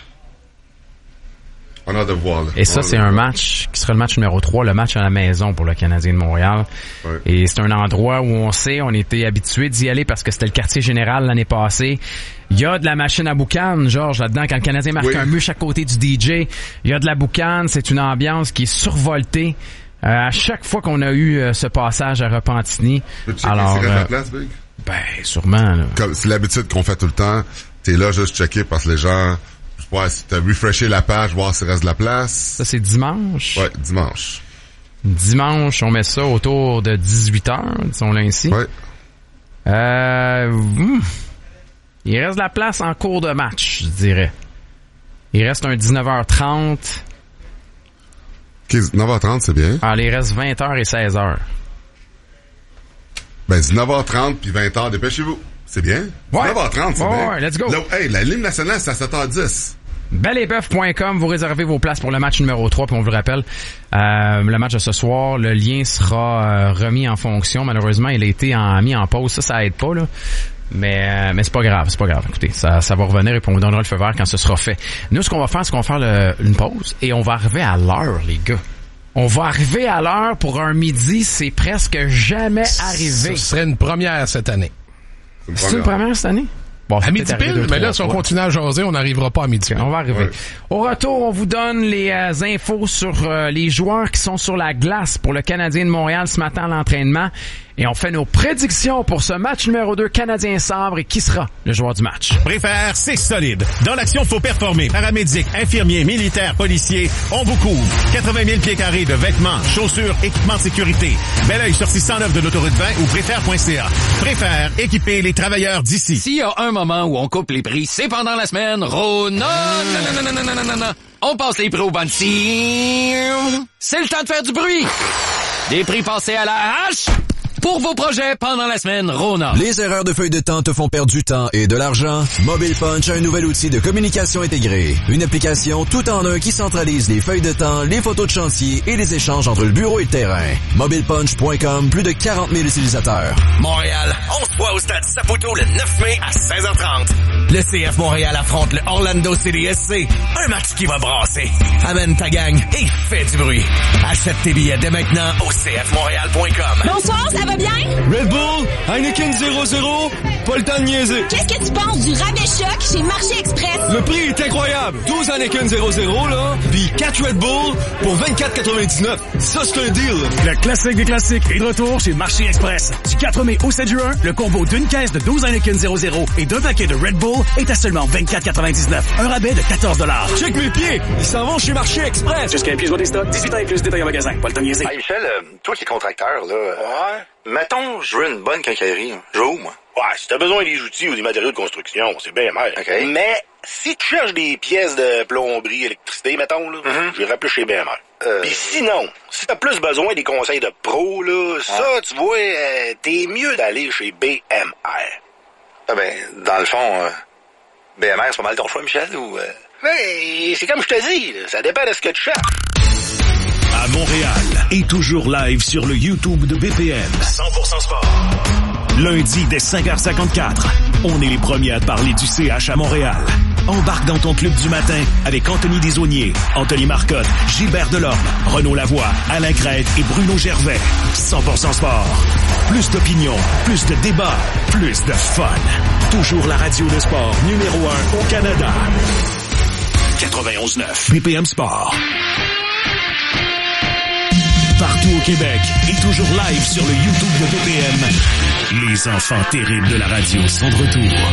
On a de voir, là. Et ça, On c'est a un de voir. match qui sera le match numéro trois, le match à la maison pour le Canadien de Montréal. Ouais. Et c'est un endroit où on sait, on était habitué d'y aller parce que c'était le quartier général l'année passée. Il y a de la machine à boucan, Georges, là-dedans, quand le Canadien marque Oui. un but chaque côté du D J. Il y a de la boucane, c'est une ambiance qui est survoltée. Euh, à chaque fois qu'on a eu euh, ce passage à Repentigny. Peux-tu checker Alors, s'il reste de euh, la place, Big? ben, sûrement, là. Comme, c'est l'habitude qu'on fait tout le temps. T'es là juste checker parce que les gens, ouais, si t'as refreshé la page, voir s'il reste de la place. Ça, c'est dimanche. Ouais, dimanche. Dimanche, on met ça autour de dix-huit heures, disons-le ainsi. Ouais. Euh, hmm. Il reste de la place en cours de match, je dirais. Il reste un dix-neuf heures trente. Okay, neuf heures trente, c'est bien. Alors, il reste vingt heures et seize heures. Ben, dix-neuf heures trente puis vingt heures, dépêchez-vous. C'est bien. Ouais. dix-neuf heures trente, c'est Ouais, bien. ouais, let's go. Là, hey, la ligne nationale, c'est à sept heures dix. bel et boeuf point com, vous réservez vos places pour le match numéro trois, puis on vous le rappelle, euh, le match de ce soir, le lien sera euh, remis en fonction. Malheureusement, il a été en, mis en pause. Ça, ça aide pas, là. Mais euh, mais c'est pas grave, c'est pas grave. Écoutez, ça ça va revenir et puis on vous donnera le feu vert quand ce sera fait. Nous, ce qu'on va faire, c'est qu'on va faire le, une pause et on va arriver à l'heure, les gars. On va arriver à l'heure pour un midi, c'est presque jamais arrivé. Ce serait une première cette année. C'est une première cette année? Bon, à midi pile, mais là, si on continue à jaser, on n'arrivera pas à midi pile. On va arriver. Ouais. Au retour, on vous donne les euh, infos sur euh, les joueurs qui sont sur la glace pour le Canadien de Montréal ce matin à l'entraînement. Et on fait nos prédictions pour ce match numéro deux Canadien-Sabre et qui sera le joueur du match. Préfère, c'est solide. Dans l'action, faut performer. Paramédics, infirmiers, militaires, policiers, on vous couvre. quatre-vingt mille pieds carrés de vêtements, chaussures, équipements de sécurité. Bel oeil sur six cent neuf de l'autoroute vingt ou préfère point c a. Préfère, équiper les travailleurs d'ici. S'il y a un moment où on coupe les prix, c'est pendant la semaine. Rona, non, non, non, non, non, non, non, non. On passe les prix au ban. C'est le temps de faire du bruit. Des prix passés à la hache. Pour vos projets pendant la semaine, Rona. Les erreurs de feuille de temps te font perdre du temps et de l'argent? Mobile Punch a un nouvel outil de communication intégré. Une application tout en un qui centralise les feuilles de temps, les photos de chantier et les échanges entre le bureau et le terrain. mobile punch point com, plus de quarante mille utilisateurs. Montréal, on se voit au stade Saputo le neuf mai à seize heures trente. Le C F Montréal affronte le Orlando City S C. Un match qui va brasser. Amène ta gang et fais du bruit. Achète tes billets dès maintenant au c f montréal point com. Bonsoir, ça va bien? Red Bull, Heineken zéro zéro, pas le temps de niaiser. Qu'est-ce que tu penses du rabais choc chez Marché Express? Le prix est incroyable. douze Heineken zéro zéro, là, puis quatre Red Bull pour vingt-quatre quatre-vingt-dix-neuf. Ça, c'est un deal. Le classique des classiques est de retour chez Marché Express. Du quatre mai au sept juin, le combo d'une caisse de douze Heineken zéro zéro et d'un paquet de Red Bull est à seulement vingt-quatre quatre-vingt-dix-neuf. Un rabais de quatorze dollars. Check mes pieds. Ils s'en vont chez Marché Express. Jusqu'à un pied des stocks, dix-huit ans et plus, détail en magasin. Pas le temps de niaiser. Hey Michel, euh, toi qui es contracteur, là. Ouais. Mettons, je veux une bonne quincaillerie. Je veux où, moi? Ouais, si t'as besoin des outils ou des matériaux de construction, c'est bien mal. OK. Mais si tu cherches des pièces de plomberie, électricité, mettons, là, mm-hmm. j'irai plus chez B M R. Euh... Puis sinon, si t'as plus besoin des conseils de pro, là, ça, ah. tu vois, euh, t'es mieux d'aller chez B M R. Ah ben, dans le fond, euh, B M R, c'est pas mal ton choix, Michel, ou... Euh... Mais c'est comme je te dis, là, ça dépend de ce que tu cherches. À Montréal et toujours live sur le YouTube de B P M. cent pour cent sport. Lundi dès cinq heures cinquante-quatre, on est les premiers à parler du C H à Montréal. Embarque dans ton club du matin avec Anthony Desaulniers, Anthony Marcotte, Gilbert Delorme, Renaud Lavoie, Alain Crête et Bruno Gervais. cent pour cent sport. Plus d'opinion, plus de débats, plus de fun. Toujours la radio de sport numéro un au Canada. quatre-vingt-onze neuf B P M Sport. partout au Québec et toujours live sur le YouTube de V P M. Les enfants terribles de la radio sont de retour.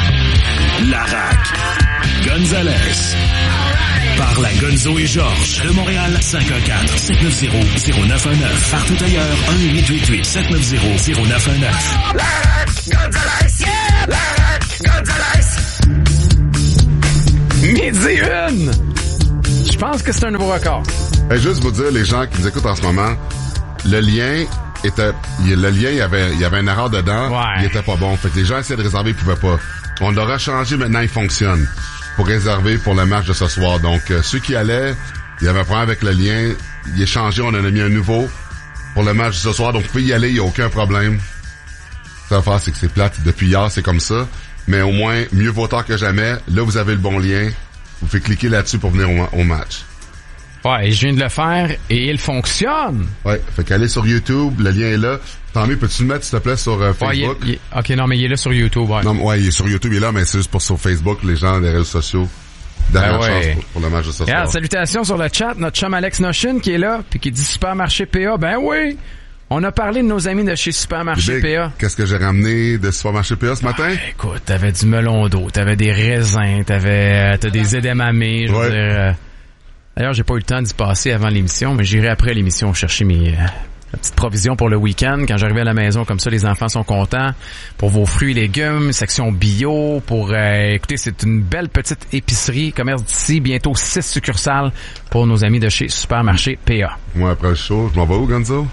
Larac, Gonzalez, par la Gonzo et Georges de Montréal, cinq un quatre, sept neuf zéro, zéro neuf un neuf. Partout ailleurs, un huit huit huit, sept neuf zéro, zéro neuf un neuf. Larac, Gonzalez, yeah! Larac, Gonzalez! Midi une! Je pense que c'est un nouveau record. Et juste vous dire, les gens qui nous écoutent en ce moment, le lien était, le lien, il y avait, il y avait une erreur dedans, ouais. Il était pas bon. Fait que les gens essaient de réserver, ils pouvaient pas. On l'aura changé, maintenant il fonctionne pour réserver pour le match de ce soir. Donc, euh, ceux qui allaient, il y avait un problème avec le lien, il est changé, on en a mis un nouveau pour le match de ce soir. Donc, vous pouvez y aller, il n'y a aucun problème. Ça va faire, c'est que c'est plate. Depuis hier, c'est comme ça. Mais au moins, mieux vaut tard que jamais. Là, vous avez le bon lien. Vous pouvez cliquer là-dessus pour venir au, au match. Ouais, je viens de le faire et il fonctionne. Ouais, fait qu'allez sur YouTube, le lien est là. Tant mieux, peux-tu le mettre, s'il te plaît, sur euh, Facebook? Ouais, il est, il est, ok, non, mais il est là sur YouTube, ouais. Non, ouais, il est sur YouTube, il est là, mais c'est juste pour sur Facebook, les gens des réseaux sociaux. Dernière ben ouais. chance pour, pour le match de ce soir. Regarde, salutations sur le chat, notre chum Alex Noshin qui est là, puis qui dit Supermarché P A. Ben oui! On a parlé de nos amis de chez Supermarché Big, P A. Qu'est-ce que j'ai ramené de Supermarché P A ce matin? Ah, écoute, t'avais du melon d'eau, t'avais des raisins, t'avais t'as des edamamés, je veux ouais. dire... Euh... D'ailleurs, j'ai pas eu le temps d'y passer avant l'émission, mais j'irai après l'émission chercher mes euh, petites provisions pour le week-end. Quand j'arrive à la maison, comme ça, les enfants sont contents. Pour vos fruits et légumes, section bio. Pour euh, écoutez, c'est une belle petite épicerie, commerce d'ici. Bientôt six succursales pour nos amis de chez Supermarché P A. Moi, après le show, je m'en vais où, Gonzo?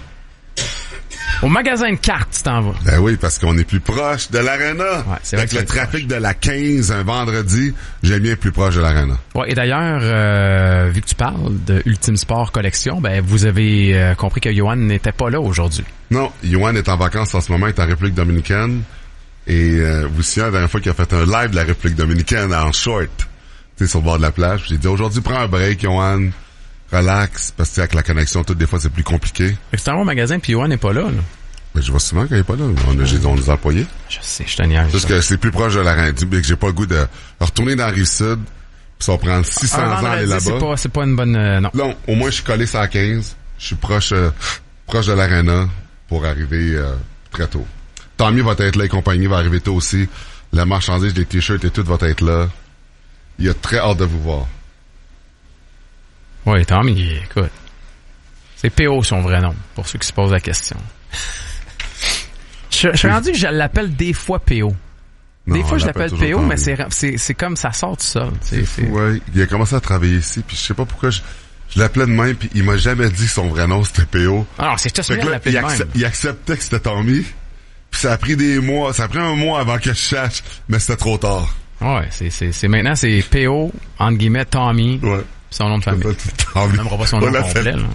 Au magasin de cartes, tu t'en vas. Ben oui, parce qu'on est plus proche de l'Arena. Ouais, c'est vrai Avec que le trafic proche. De la quinze un vendredi, j'aime bien être plus proche de l'Arena. Ouais, et d'ailleurs, euh, vu que tu parles de Ultime Sport Collection, ben vous avez euh, compris que Johan n'était pas là aujourd'hui. Non, Johan est en vacances en ce moment, il est en République dominicaine. Et euh, vous savez, la dernière fois qu'il a fait un live de la République dominicaine en short, tu sais, sur le bord de la plage, j'ai dit aujourd'hui prends un break, Johan. Relax, parce que avec la connexion, toutes des fois, c'est plus compliqué. C'est un bon magasin, puis Johan n'est pas là, là. Mais je vois souvent qu'il n'est pas là. On a, j'ai dit, on les a employés. Je sais, je te niaise. Parce que c'est plus proche de la reine. Mais que j'ai pas le goût de retourner dans la Rive-Sud, puis ça va prendre six cents ans à aller là-bas. C'est pas, c'est pas une bonne, euh, non. Non, au moins, je suis collé sur la quinze. Je suis proche, euh, proche de l'Arena pour arriver, euh, très tôt. Tant mieux va être là, et compagnie va arriver tôt aussi. La marchandise, les t-shirts et tout va être là. Il a très hâte de vous voir. Oui, Tommy, écoute. C'est P O son vrai nom, pour ceux qui se posent la question. je, je suis rendu que je l'appelle des fois P O. Des non, fois, je l'appelle P O, mais c'est, c'est, c'est comme ça sort tout seul. C'est, c'est... Ouais, il a commencé à travailler ici, puis je sais pas pourquoi je, je l'appelais de même, puis il m'a jamais dit que son vrai nom c'était P O. Ah non, c'est juste bien l'appeler de même. Il acceptait que c'était Tommy, puis ça a pris des mois, ça a pris un mois avant que je cherche, mais c'était trop tard. Ouais, c'est, c'est, c'est maintenant, c'est P O, entre guillemets, Tommy. Ouais. Son nom de famille. On n'aimera pas son nom complet, là.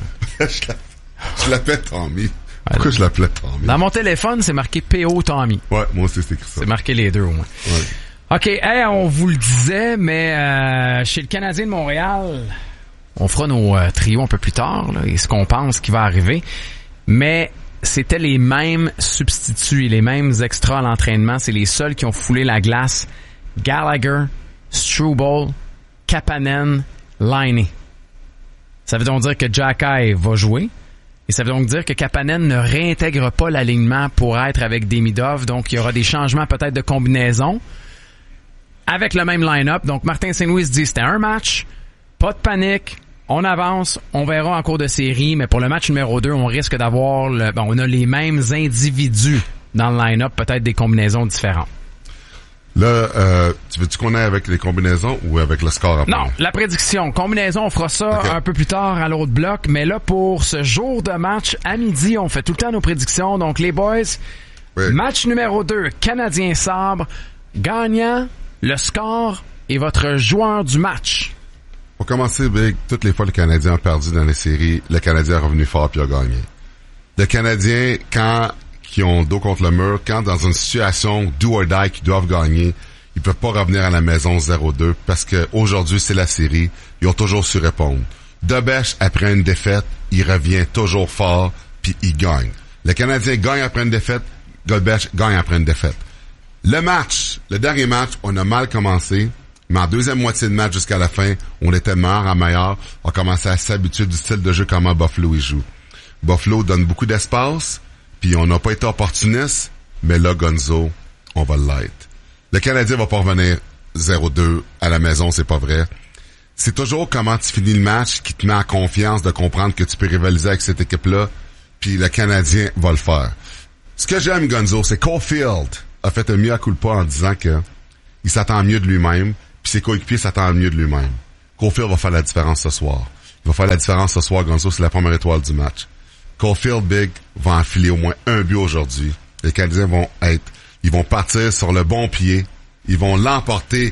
Je l'appelle Tommy. Pourquoi ouais. je l'appelais Tommy? Dans mon téléphone, c'est marqué P O Tommy. Ouais, moi aussi, c'est écrit ça. C'est marqué les deux, au moins. Ouais. OK, hey, on vous le disait, mais euh, chez le Canadien de Montréal, on fera nos euh, trios un peu plus tard, là, et ce qu'on pense qui va arriver. Mais c'était les mêmes substituts et les mêmes extras à l'entraînement. C'est les seuls qui ont foulé la glace. Gallagher, Struble, Kapanen, Laine. Ça veut donc dire que Jacky va jouer. Et ça veut donc dire que Kapanen ne réintègre pas l'alignement pour être avec Demidov. Donc, il y aura des changements peut-être de combinaison avec le même line-up. Donc, Martin Saint-Louis dit c'était un match, pas de panique, on avance, on verra en cours de série. Mais pour le match numéro deux, on risque d'avoir... Le, bon, on a les mêmes individus dans le line-up, peut-être des combinaisons différentes. Là, euh, tu veux-tu qu'on aille avec les combinaisons ou avec le score après? Non, la prédiction. Combinaison, on fera ça okay. un peu plus tard à l'autre bloc. Mais là, pour ce jour de match, à midi, on fait tout le temps nos prédictions. Donc, les boys, oui. Match numéro deux, Canadien-Sabre. Gagnant, le score et votre joueur du match. Pour commencer, Big, toutes les fois que le Canadien a perdu dans les séries, le Canadien est revenu fort puis a gagné. Le Canadien, quand... qui ont dos contre le mur, quand dans une situation do or die qui doivent gagner, ils peuvent pas revenir à la maison zéro deux parce que aujourd'hui c'est la série, ils ont toujours su répondre. Debèche, après une défaite, il revient toujours fort puis il gagne. Le Canadien gagne après une défaite, Debèche gagne après une défaite. Le match, le dernier match, on a mal commencé, mais en deuxième moitié de match jusqu'à la fin, on était meilleur en meilleur, on commençait à s'habituer du style de jeu comment Buffalo il joue. Buffalo donne beaucoup d'espace, puis on n'a pas été opportuniste, mais là, Gonzo, on va l'être. Le Canadien va pas revenir zéro deux à la maison, c'est pas vrai. C'est toujours comment tu finis le match qui te met en confiance de comprendre que tu peux rivaliser avec cette équipe-là, puis le Canadien va le faire. Ce que j'aime, Gonzo, c'est Caulfield a fait un mea culpa en disant que il s'attend mieux de lui-même, puis ses coéquipiers s'attendent mieux de lui-même. Caulfield va faire la différence ce soir. Il va faire la différence ce soir, Gonzo, c'est la première étoile du match. Caulfield, Big, va enfiler au moins un but aujourd'hui. Les Canadiens vont être, ils vont partir sur le bon pied. Ils vont l'emporter.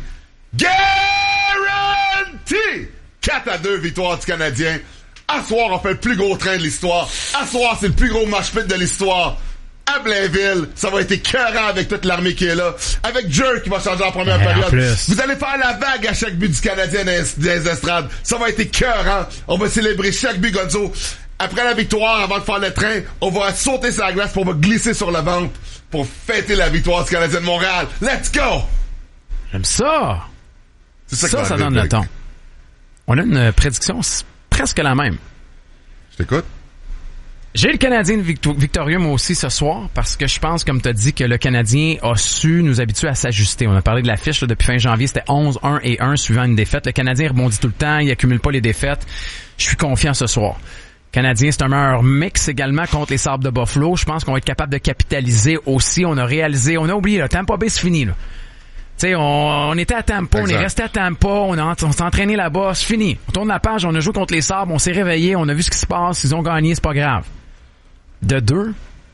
Guarantee! quatre à deux, victoire du Canadien. À soir, on fait le plus gros train de l'histoire. À soir, c'est le plus gros match pit de l'histoire. À Blainville, ça va être écœurant avec toute l'armée qui est là. Avec Jerk qui va changer en première ouais, période. En Vous allez faire la vague à chaque but du Canadien dans les estrades. Ça va être écœurant. On va célébrer chaque but, Gonzo. Après la victoire, avant de faire le train, on va sauter sur la glace pour on va glisser sur le ventre pour fêter la victoire du Canadien de Montréal. Let's go! J'aime ça! C'est ça, ça, ça ça donne le ton. On a une prédiction presque la même. Je t'écoute. J'ai le Canadien victo- victorieux, moi aussi, ce soir, parce que je pense, comme tu as dit, que le Canadien a su nous habituer à s'ajuster. On a parlé de la fiche là, depuis fin janvier, c'était onze, un et un suivant une défaite. Le Canadien rebondit tout le temps, il accumule pas les défaites. Je suis confiant ce soir. Canadien, c'est un meilleur mix également contre les Sabres de Buffalo. Je pense qu'on va être capable de capitaliser aussi. On a réalisé, on a oublié, là, Tampa Bay, c'est fini, là. Tu sais, on, on était à Tampa, exact. On est resté à Tampa, on, a, on s'est entraîné là-bas, c'est fini. On tourne la page, on a joué contre les Sabres, on s'est réveillé, on a vu ce qui se passe, ils ont gagné, c'est pas grave. De deux,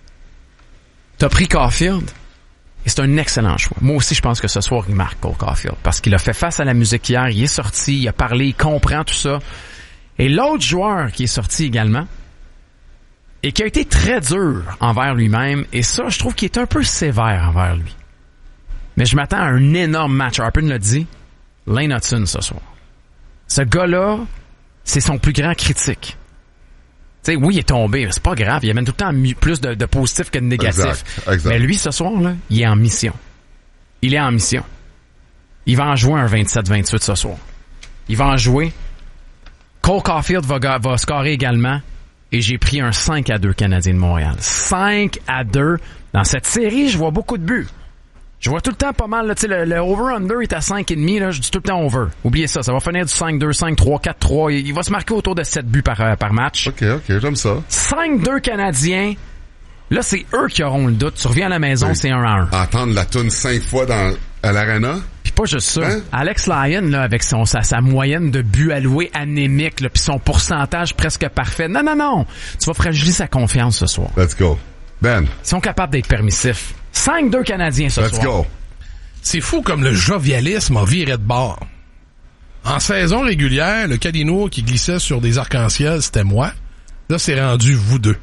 t'as pris Caulfield, et c'est un excellent choix. Moi aussi, je pense que ce soir, il marque Cole Caulfield, parce qu'il a fait face à la musique hier, il est sorti, il a parlé, il comprend tout ça. Et l'autre joueur qui est sorti également, et qui a été très dur envers lui-même, et ça, je trouve qu'il est un peu sévère envers lui. Mais je m'attends à un énorme match. Harper l'a dit, Lane Hudson ce soir. Ce gars-là, c'est son plus grand critique. Tu sais, oui, il est tombé, mais c'est pas grave. Il amène tout le temps plus de, de positif que de négatif. Exact, exact. Mais lui, ce soir, là, il est en mission. Il est en mission. Il va en jouer un vingt-sept vingt-huit ce soir. Il va en jouer. Cole Caulfield va, va scorer également. Et j'ai pris un cinq à deux Canadien de Montréal. cinq à deux. Dans cette série, je vois beaucoup de buts. Je vois tout le temps pas mal, là, tu sais, le, le over-under est à cinq virgule cinq, là, je dis tout le temps over. Oubliez ça, ça va finir du cinq deux, cinq trois, quatre trois. Il, il va se marquer autour de sept buts par, euh, par match. OK, OK, j'aime ça. cinq deux Canadiens. Là, c'est eux qui auront le doute. Tu reviens à la maison, oui. C'est un à un. Entendre la toune cinq fois dans, à l'arena. Puis pas juste ça. Hein? Alex Lyon, là, avec son, sa, sa moyenne de buts alloués anémique, là, puis son pourcentage presque parfait. Non, non, non. Tu vas fragiliser sa confiance ce soir. Let's go. Ben. Ils sont capables d'être permissifs. cinq deux Canadiens ce Let's soir. Let's go. C'est fou comme le jovialisme a viré de bord. En saison régulière, le Cadino qui glissait sur des arcs-en-ciel, c'était moi. Là, c'est rendu vous deux.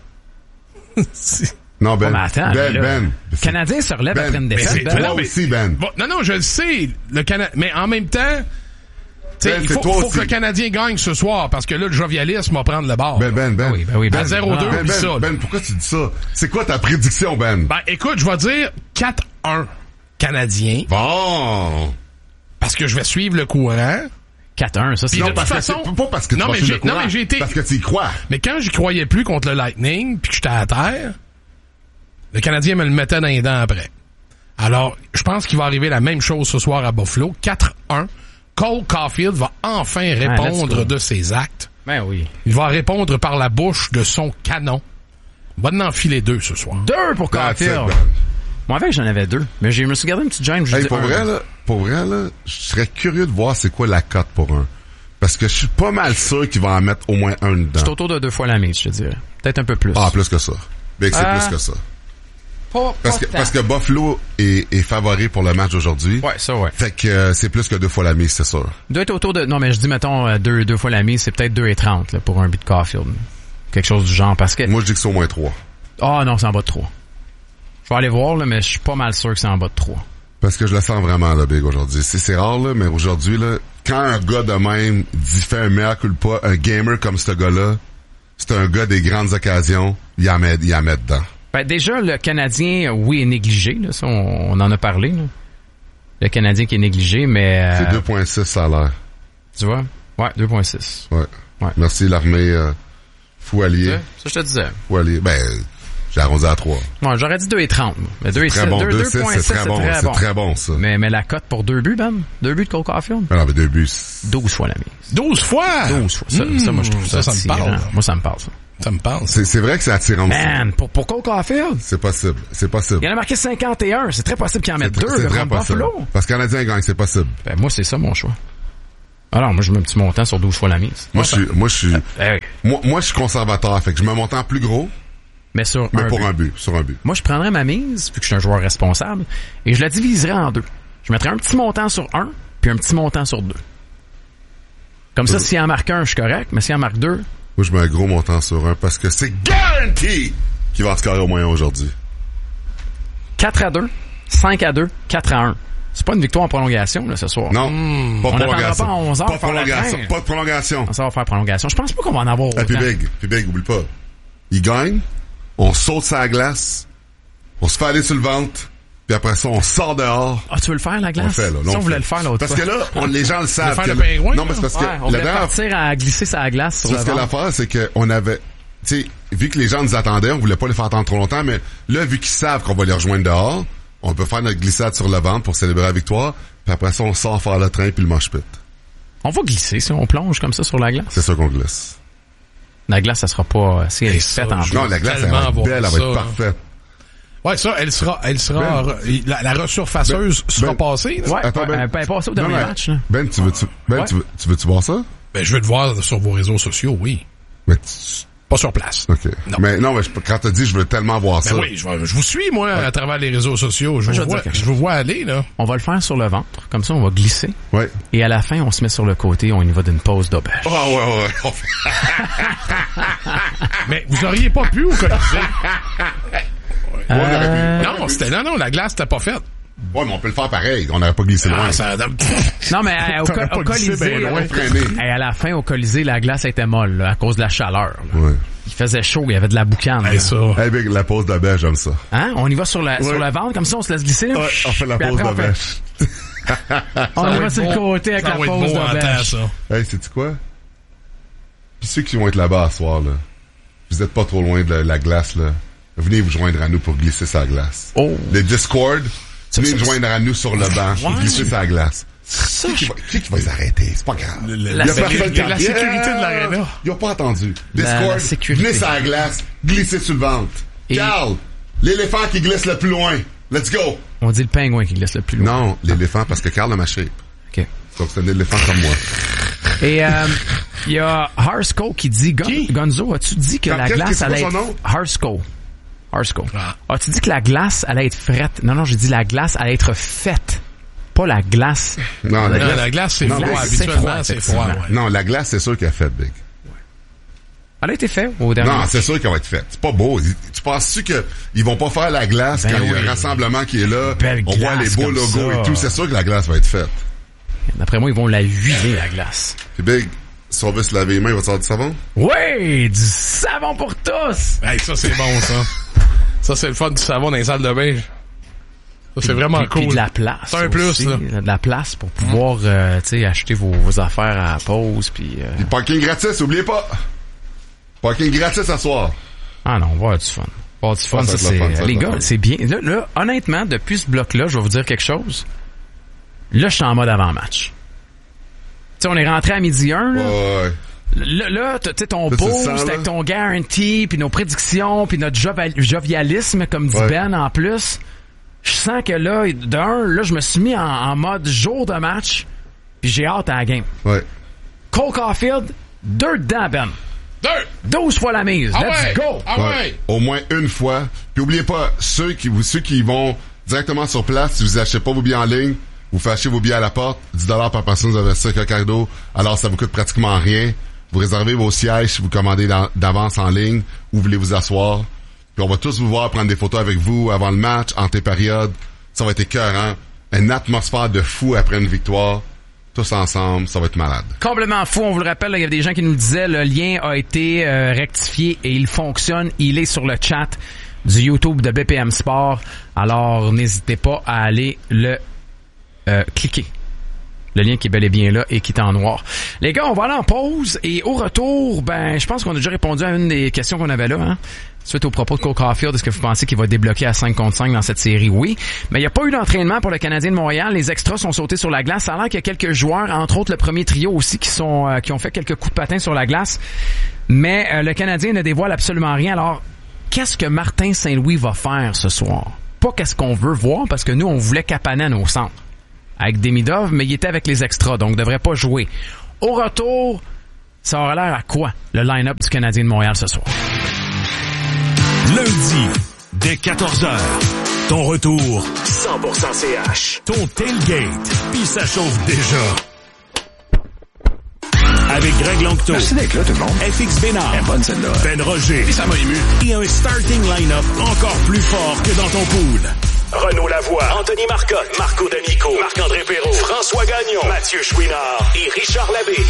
Non, Ben. Oh, mais attends, Ben, là, Ben. Le Canadien se relève Ben, après une défaite. Ben, toi aussi, Ben. Bon, non, non, je le sais. Le Cana... Mais en même temps, ben, il faut, faut que le Canadien gagne ce soir, parce que là, le jovialisme va prendre le bord. Ben, Ben, Ben. Ah oui, ben oui, ben. À zéro deux, Ben, ben, ça. Ben, pourquoi tu dis ça? C'est quoi ta prédiction, Ben? Ben, écoute, je vais dire quatre un Canadien. Bon. Parce que je vais suivre le courant. quatre un, ça, c'est... Non, de parce toute que façon... c'est pas parce que tu non, vas mais suivre j'ai, le courant. non, mais j'ai été... Parce que tu y crois. Mais quand j'y croyais plus contre le Lightning, puis que j'étais à terre, le Canadien me le mettait dans les dents après. Alors, je pense qu'il va arriver la même chose ce soir à Buffalo. quatre un. Cole Caulfield va enfin répondre ah, de ses actes. Ben oui. Il va répondre par la bouche de son canon. Il va en enfiler deux ce soir. Deux pour Caulfield. Moi, avec, j'en avais deux. Mais je me suis gardé une petite gêne. Hey, pour un. vrai, là, pour vrai, là, je serais curieux de voir c'est quoi la cote pour un. Parce que je suis pas mal sûr qu'il va en mettre au moins un dedans. C'est autour de deux fois la mise, je te dirais. Peut-être un peu plus. Ah, plus que ça. Mais c'est euh, plus que ça. Pas, parce, pas que, parce que Buffalo est, est favori pour le match d'aujourd'hui. Ouais, ça, ouais. Fait que euh, c'est plus que deux fois la mise, c'est sûr. Doit être autour de... Non, mais je dis, mettons, deux, deux fois la mise, c'est peut-être deux et trente là, pour un but de Caulfield. Quelque chose du genre, parce que... Moi, je dis que c'est au moins trois. Ah oh, non, c'est en bas de trois. Je vais aller voir, là, mais je suis pas mal sûr que c'est en bas de trois. Parce que je le sens vraiment, là, Big, aujourd'hui. C'est, c'est rare, là, mais aujourd'hui, là, quand un gars de même dit fait un meilleur culpa, un gamer comme ce gars-là, c'est un gars des grandes occasions, il en met, il en met dedans. Ben, déjà, le Canadien, oui, est négligé, là, ça, on, on en a parlé, là. Le Canadien qui est négligé, mais... Euh, c'est deux virgule six, ça a l'air. Tu vois? Ouais, deux virgule six. Ouais. Ouais. Merci, l'armée, euh, Foualier. Ça, je te disais. Foualier. Ben, j'ai arrondi à trois. Bon, j'aurais dit deux et trente. Mais deux et très six, bon. deux, deux, deux, six, deux, c'est six, très bon. C'est très bon, ça. Mais, mais la cote pour deux buts, Ben? Deux buts de Cole Caulfield? Non, mais deux buts. douze fois la mise. douze fois? douze fois. Ça, mmh, ça moi, je trouve ça, ça, ça me parle. Moi, ça me parle, ça. Ça me parle. C'est, c'est vrai que c'est attirant. Man, pour, pour Cole Caulfield? C'est possible. C'est possible. Il en a marqué cinquante et un. C'est très possible qu'il en mette c'est, deux, c'est le très contre possible. Buffalo. Parce que le Canadien gagne, c'est possible. Ben, moi, c'est ça, mon choix. Alors, moi, je mets un petit montant sur douze fois la mise. Moi, je suis, moi, je suis, hey. moi, moi, je suis conservateur. Fait que je mets un montant plus gros. Mais sur mais un pour but. un but. Sur un but. Moi, je prendrais ma mise, vu que je suis un joueur responsable, et je la diviserais en deux. Je mettrais un petit montant sur un, puis un petit montant sur deux. Comme ça, s'il en marque un, je suis correct, mais s'il en marque deux... Moi, je mets un gros montant sur un parce que c'est garanti qu'il va en scorer au moins aujourd'hui. quatre à deux, cinq à deux, quatre à un. C'est pas une victoire en prolongation, là, ce soir. Non, mmh. pas On prolongation. pas à onze heures pas de prolongation. la Pas de prolongation. On s'en va faire prolongation. Je pense pas qu'on va en avoir autant. Et puis Big, puis Big, oublie pas. Il gagne, on saute sur la glace, on se fait aller sur le ventre, puis après ça, on sort dehors. Ah, tu veux le faire, la glace? On le fait, là. Si on, on voulait fait. le faire l'autre Parce fois. que là, on, les gens le savent. faire que le le... pingouin, non, mais c'est parce que... Ouais, on voulait dernière... partir à glisser sa glace sur parce le que ventre. l'affaire, c'est qu'on avait... Tu sais, vu que les gens nous attendaient, on voulait pas les faire attendre trop longtemps, mais là, vu qu'ils savent qu'on va les rejoindre dehors, on peut faire notre glissade sur le ventre pour célébrer la victoire, puis après ça, on sort faire le train puis le mosh pit. On va glisser si on plonge comme ça sur la glace. C'est ça qu'on glisse. La glace, ça sera pas... Si elle est ça, faite en Non, la glace, elle va être belle, elle va être parfaite. Ouais, ça, elle sera, elle sera, Ben, la, la resurfaceuse ben, sera ben, passée. Ouais, Attends, ouais, Ben. elle peut passer au dernier Non, mais, match. Là. Ben, tu veux-tu, Ben, Ouais. tu veux, tu veux-tu voir ça? Ben, je veux te voir sur vos réseaux sociaux, oui. Mais tu... Pas sur place. OK. Non. Mais non, mais je, quand t'as dit, je veux tellement voir Ben ça. oui, je, je vous suis, moi, à travers les réseaux sociaux. Je, Moi, je vous, vais vois, dire quelque je vous vois aller, là. On va le faire sur le ventre. Comme ça, on va glisser. Ouais. Et à la fin, on se met sur le côté. On y va d'une pause d'auberge. Ah, ouais, ouais, ouais. On fait... Mais vous auriez pas pu au Colisée. Ouais, on aurait pu. Non, c'était, non, non, la glace, c'était pas faite. Ouais, mais on peut le faire pareil. On n'aurait pas glissé loin. Ah, ça, Non, mais euh, au, T'aurais co- pas au glissé Colisée, ben loin. euh, et à la fin, au Colisée, la glace était molle là, à cause de la chaleur. Là. Ouais. Il faisait chaud, il y avait de la boucane. Hey, là. ça. Hey, Big, la pause de bêche, j'aime ça. Hein? On y va sur, la, Ouais. sur le ventre, comme ça, on se laisse glisser. Là. Ouais, on fait la Puis pause après, de on fait- bêche. On Ça y va va être sur le bon. côté avec Ça la va être pause beau en temps, d'auberge. ça. Hey, sais-tu quoi? Puis ceux qui vont être là-bas à soir, là, vous êtes pas trop loin de la, la glace, là. Venez vous joindre à nous pour glisser sa glace. Oh. Le Discord, Ça, venez ça, nous ça. joindre à nous sur le banc pour Ouais. glisser sa glace. Ça, Qui, je- va, qui, qui va les arrêter? C'est pas grave. Le- Il y a la personne sécurité- qui a- la sécurité de l'aréna. Ils ont pas entendu. La- la Discord, sécurité. venez sur la glace, glissez sur le ventre. Et- Carl, l'éléphant qui glisse le plus loin. Let's go! On dit le pingouin qui glisse le plus loin. Non, l'éléphant, parce que Carl a ma shape. OK. Donc c'est un éléphant comme moi. Et euh, il y a Harsco qui dit... Gon- Qui? Gonzo, as-tu dit que Quand- la qu'est-ce glace que c'est allait quoi être... son nom? Harsco. Harsco. Ah. As-tu dit que la glace allait être frette? Non, non, j'ai dit la glace allait être faite. Pas la glace. Non, la Non, glace, la glace, c'est Non, froid. glace, c'est Habituellement, froid, c'est froid. effectivement. Ouais. non, la glace, c'est sûr qu'elle est faite, Big. Elle a été faite au dernier Non, match. c'est sûr qu'elle va être faite. C'est pas beau. Tu penses-tu qu'ils vont pas faire la glace Ben quand il y a oui. un rassemblement qui est là? Belle On voit les glace beaux comme logos ça. et tout. C'est sûr que la glace va être faite. D'après moi, ils vont la huiler, la glace. Puis Big, si on veut se laver les mains, il va te sortir du savon? Oui! Du savon pour tous! Hey, ça, c'est bon, ça. Ça, c'est le fun du savon dans les salles de bain. Ça, c'est vraiment Puis- cool. Puis de la place. C'est un plus, aussi. là. De la place pour pouvoir, euh, tu sais, acheter vos, vos affaires à la pause, puis... euh, Puis parking gratis, oubliez pas. Parking gratis à soir. Ah non, on va avoir du fun. On va avoir du fun, Ah, ça, ça va être le c'est... fun, ça va Les être le gars, fun. c'est bien. Là, là, honnêtement, depuis ce bloc-là, je vais vous dire quelque chose. Là, je suis en mode avant-match. Tu sais, on est rentré à midi un, là. Ouais, ouais. Là, là t'as t'sais, ton Là, tu le boost sens, là? avec ton guarantee, puis nos prédictions, puis notre jovi- jovialisme, comme dit Ouais. Ben en plus. Je sens que là, d'un, là, je me suis mis en, en mode jour de match, puis j'ai hâte à la game. Ouais. Cole Caulfield, deux dedans, Ben. Deux! douze fois la mise. Ah Let's ouais! go! Ah ouais! Au moins une fois. Puis oubliez pas, ceux qui, vous, ceux qui vont directement sur place, si vous achetez pas vos billets en ligne, vous faites acheter vos billets à la porte, dix dollars par personne, vous avez ça avec un cadeau, alors ça vous coûte pratiquement rien. Vous réservez vos sièges si vous commandez dans- d'avance en ligne, où vous voulez vous asseoir. Puis on va tous vous voir prendre des photos avec vous avant le match, entre les périodes. Ça va être écœurant. Une atmosphère de fou après une victoire. Tous ensemble, ça va être malade. Complètement fou, on vous le rappelle, là, il y avait des gens qui nous le disaient, le lien a été euh, rectifié et il fonctionne. Il est sur le chat du YouTube de B P M Sport. Alors, n'hésitez pas à aller le euh, cliquer. Le lien qui est bel et bien là et qui est en noir. Les gars, on va aller en pause et au retour, ben, je pense qu'on a déjà répondu à une des questions qu'on avait là, hein. Suite au propos de Cole Caulfield, est-ce que vous pensez qu'il va débloquer à cinq contre cinq dans cette série? Oui. Mais il n'y a pas eu d'entraînement pour le Canadien de Montréal. Les extras sont sautés sur la glace. Ça a l'air qu'il y a quelques joueurs, entre autres le premier trio aussi, qui sont euh, qui ont fait quelques coups de patin sur la glace. Mais euh, le Canadien ne dévoile absolument rien. Alors, qu'est-ce que Martin Saint-Louis va faire ce soir? Pas qu'est-ce qu'on veut voir, parce que nous, on voulait Kapanen au centre avec Demidov, mais il était avec les extras, donc devrait pas jouer. Au retour, ça aura l'air à quoi, le line-up du Canadien de Montréal ce soir? Lundi, dès quatorze heures, ton retour cent pour cent C H. Ton tailgate, puis ça chauffe déjà. Avec Greg Longto. Merci d'être là, tout le monde. F X Bénard. Elle est bonne, celle-là. Ben Roger. Et ça m'a ému. Et un starting line-up encore plus fort que dans ton pool. Renaud Lavoie, Anthony Marcotte, Marco D'Amico, Marc-André Perrault, François Gagnon, Mathieu Chouinard et Richard Labbé.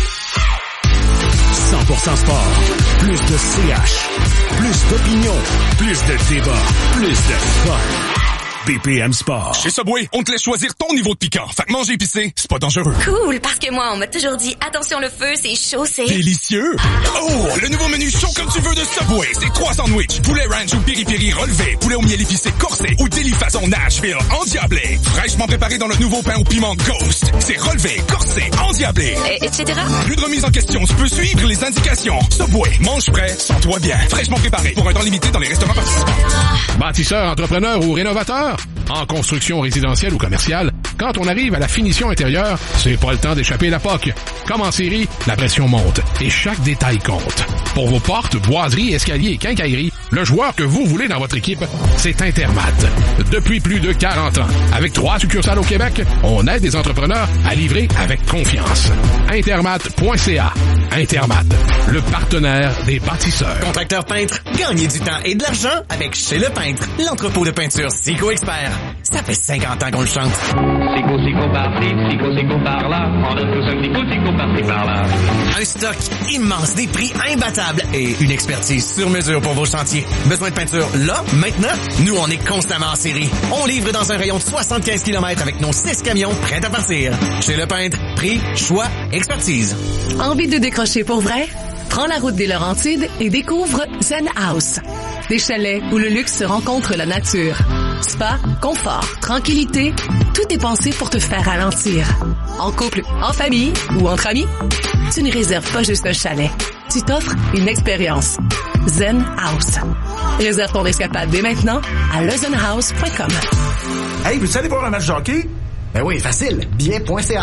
cent pour cent sport. Plus de C H. Plus d'opinion. Plus de débat. Plus de fun. B P M Sport. Chez Subway, on te laisse choisir ton niveau de piquant. Fait que manger épicé, c'est pas dangereux. Cool, parce que moi, on m'a toujours dit, attention le feu, c'est chaud, c'est... Délicieux! Oh, le nouveau menu chaud comme tu veux de Subway. C'est trois sandwichs, poulet ranch ou piri-piri relevé, poulet au miel épicé corsé ou délit façon Nashville endiablé. Fraîchement préparé dans le nouveau pain au piment Ghost. C'est relevé, corsé, endiablé. Et, et cetera. Plus de remise en question, tu peux suivre les indications. Subway, mange frais, sens-toi bien. Fraîchement préparé pour un temps limité dans les restaurants participants. Bâtisseur, entrepreneur ou rénovateur, en construction résidentielle ou commerciale, quand on arrive à la finition intérieure, c'est pas le temps d'échapper la P O C. Comme en série, la pression monte et chaque détail compte. Pour vos portes, boiseries, escaliers et quincailleries, le joueur que vous voulez dans votre équipe, c'est Intermat. Depuis plus de quarante ans, avec trois succursales au Québec, on aide des entrepreneurs à livrer avec confiance. Intermat point C A. Intermat, le partenaire des bâtisseurs. Contracteur peintre, gagnez du temps et de l'argent avec Chez Le Peintre, l'entrepôt de peinture Sico Expert. Ça fait cinquante ans qu'on le chante. Sico, sico par-ci, sico, sico par-là. On a tous un sico, sico par-ci, par-là. Un stock immense, des prix imbattables et une expertise sur mesure pour vos chantiers. Besoin de peinture là, maintenant? Nous, on est constamment en série. On livre dans un rayon de soixante-quinze kilomètres avec nos six camions prêts à partir. Chez Le Peintre, prix, choix, expertise. Envie de décrocher pour vrai? Prends la route des Laurentides et découvre Zen House. Des chalets où le luxe se rencontre la nature. Spa, confort, tranquillité, tout est pensé pour te faire ralentir. En couple, en famille ou entre amis, tu ne réserves pas juste un chalet. Tu t'offres une expérience. Zen House. Réserve ton escapade dès maintenant à le zen house point com. Hey, veux-tu aller voir un match de hockey? Ben oui, facile. billet point C A.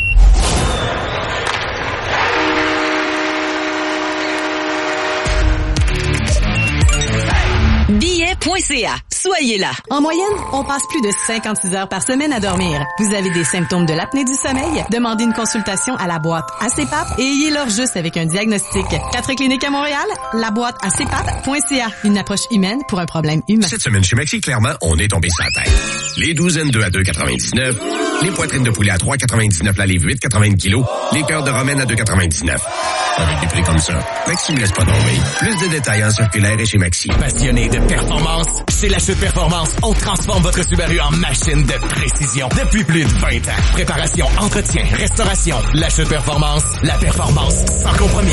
billet point C A. Soyez là. En moyenne, on passe plus de cinquante-six heures par semaine à dormir. Vous avez des symptômes de l'apnée du sommeil? Demandez une consultation à la boîte A C P A P et ayez-leur juste avec un diagnostic. Quatre cliniques à Montréal, la boîte A C P A P point C A. Une approche humaine pour un problème humain. Cette semaine chez Maxi, clairement, on est tombé sur la tête. Les douzaines deux à deux quatre-vingt-dix-neuf, les poitrines de poulet à trois quatre-vingt-dix-neuf la livre, huit quatre-vingts kilos, les cœurs de romaine à deux quatre-vingt-dix-neuf. Avec des prix comme ça, Maxi me laisse pas tomber. Plus de détails en circulaire et chez Maxi. Passionné de performance, chez la Chute Performance, on transforme votre Subaru en machine de précision. Depuis plus de vingt ans. Préparation, entretien, restauration. La Chute Performance, la performance sans compromis.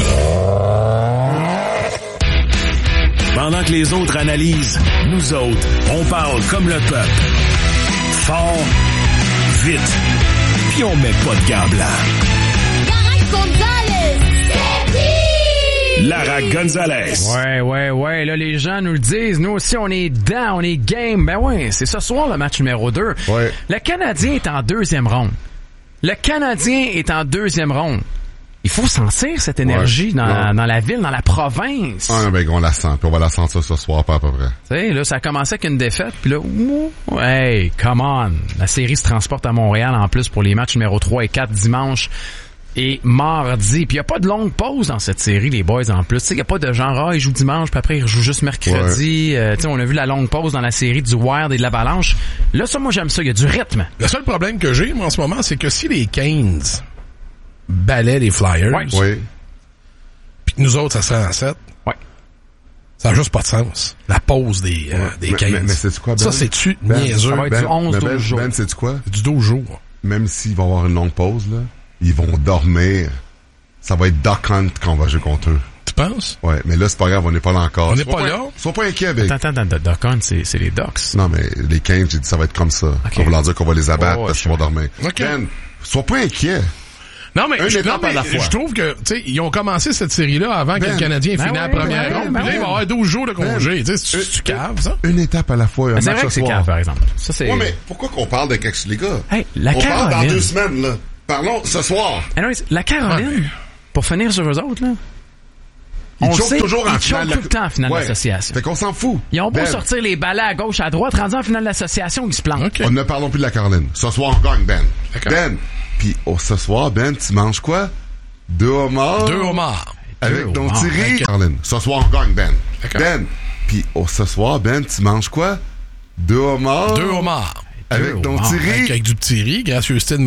Pendant que les autres analysent, nous autres, on parle comme le peuple. Fort, vite, puis on met pas de gants blancs. Lara Gonzalez. Ouais, ouais, ouais. Là, les gens nous le disent. Nous aussi, on est dedans, on est game. Ben ouais, c'est ce soir le match numéro deux. Ouais. Le Canadien est en deuxième ronde. Le Canadien est en deuxième ronde. Il faut sentir cette énergie ouais. dans, dans la ville, dans la province. Ah, ben, on la sent. Puis on va la sentir ce soir, pas à peu près. Tu sais, là, ça a commencé avec une défaite. Puis là, ouh, hey, come on. La série se transporte à Montréal en plus pour les matchs numéro trois et quatre dimanche et mardi. Puis il n'y a pas de longue pause dans cette série, les boys, en plus. Tu sais, il n'y a pas de genre, ah, ils jouent dimanche, puis après, ils jouent juste mercredi. Ouais. Euh, tu sais, on a vu la longue pause dans la série du Wild et de l'Avalanche. Là, ça, moi, j'aime ça. Il y a du rythme. Le seul problème que j'ai, moi, en ce moment, c'est que si les Canes balaient les Flyers, ouais. Oui. puis que nous autres, ça serait en sept, ouais. ça n'a juste pas de sens. La pause des, euh, des mais, Canes. Mais, mais c'est quoi, Ben? Ça, c'est-tu Ben, niaiseux? Ça va être Ben, du onze douze Ben, jours. Ben, c'est-tu quoi? Du douze jours. même s'ils vont avoir une longue pause, là, ils vont dormir. Ça va être Duck Hunt quand on va jouer contre eux. Tu penses? Ouais, mais là, c'est pas grave, on n'est pas là encore. On n'est Sois pas là? Sois pas inquiet avec. Attends, attends, attends, Duck Hunt, c'est, c'est les Ducks. Non, mais les Canes, j'ai dit ça va être comme ça. Okay. On va leur dire qu'on va les abattre Oh, ouais, parce qu'ils vont dormir. Okay. Ben, sois pas inquiet. Non, mais, Une je, étape non, mais à la fois. je trouve que, tu sais, ils ont commencé cette série-là avant Ben, que le Canadien ben finisse ouais, la première ben ronde. ouais, Puis là, ben il va y avoir douze jours de congé. Tu sais, c'est- c'est-tu cave, ça? Une étape à la fois, un Mais c'est match vrai ce que c'est soir. cave, par exemple. Ça, c'est... Ouais, mais pourquoi qu'on parle de quelque chose, les gars? Hey, la on parle dans Caroline. deux semaines, là. Parlons ce soir. Anyways, la Caroline, Ouais, mais- pour finir sur eux autres, là, Ils on le choquent sait, toujours en ils finale choquent de tout la- le temps en finale Ouais. d'association. Fait qu'on s'en fout. Ils ont beau Ben, sortir les balais à gauche, à droite, rendus en finale d'association, ils se plantent. OK. On ne parlons plus de la Caroline. Ce soir, on gagne, Ben. D'accord. Ben. Puis, oh, ce soir, Ben, tu manges quoi? Deux homards. Deux homards. Avec Deux ton homards, Thierry. avec- Caroline. Ce soir, on gagne, Ben. D'accord. Ben. Puis, oh, ce soir, Ben, tu manges quoi? Deux homards. Deux homards. Avec ton homards. Thierry. Avec, avec du petit riz, gracieuseté de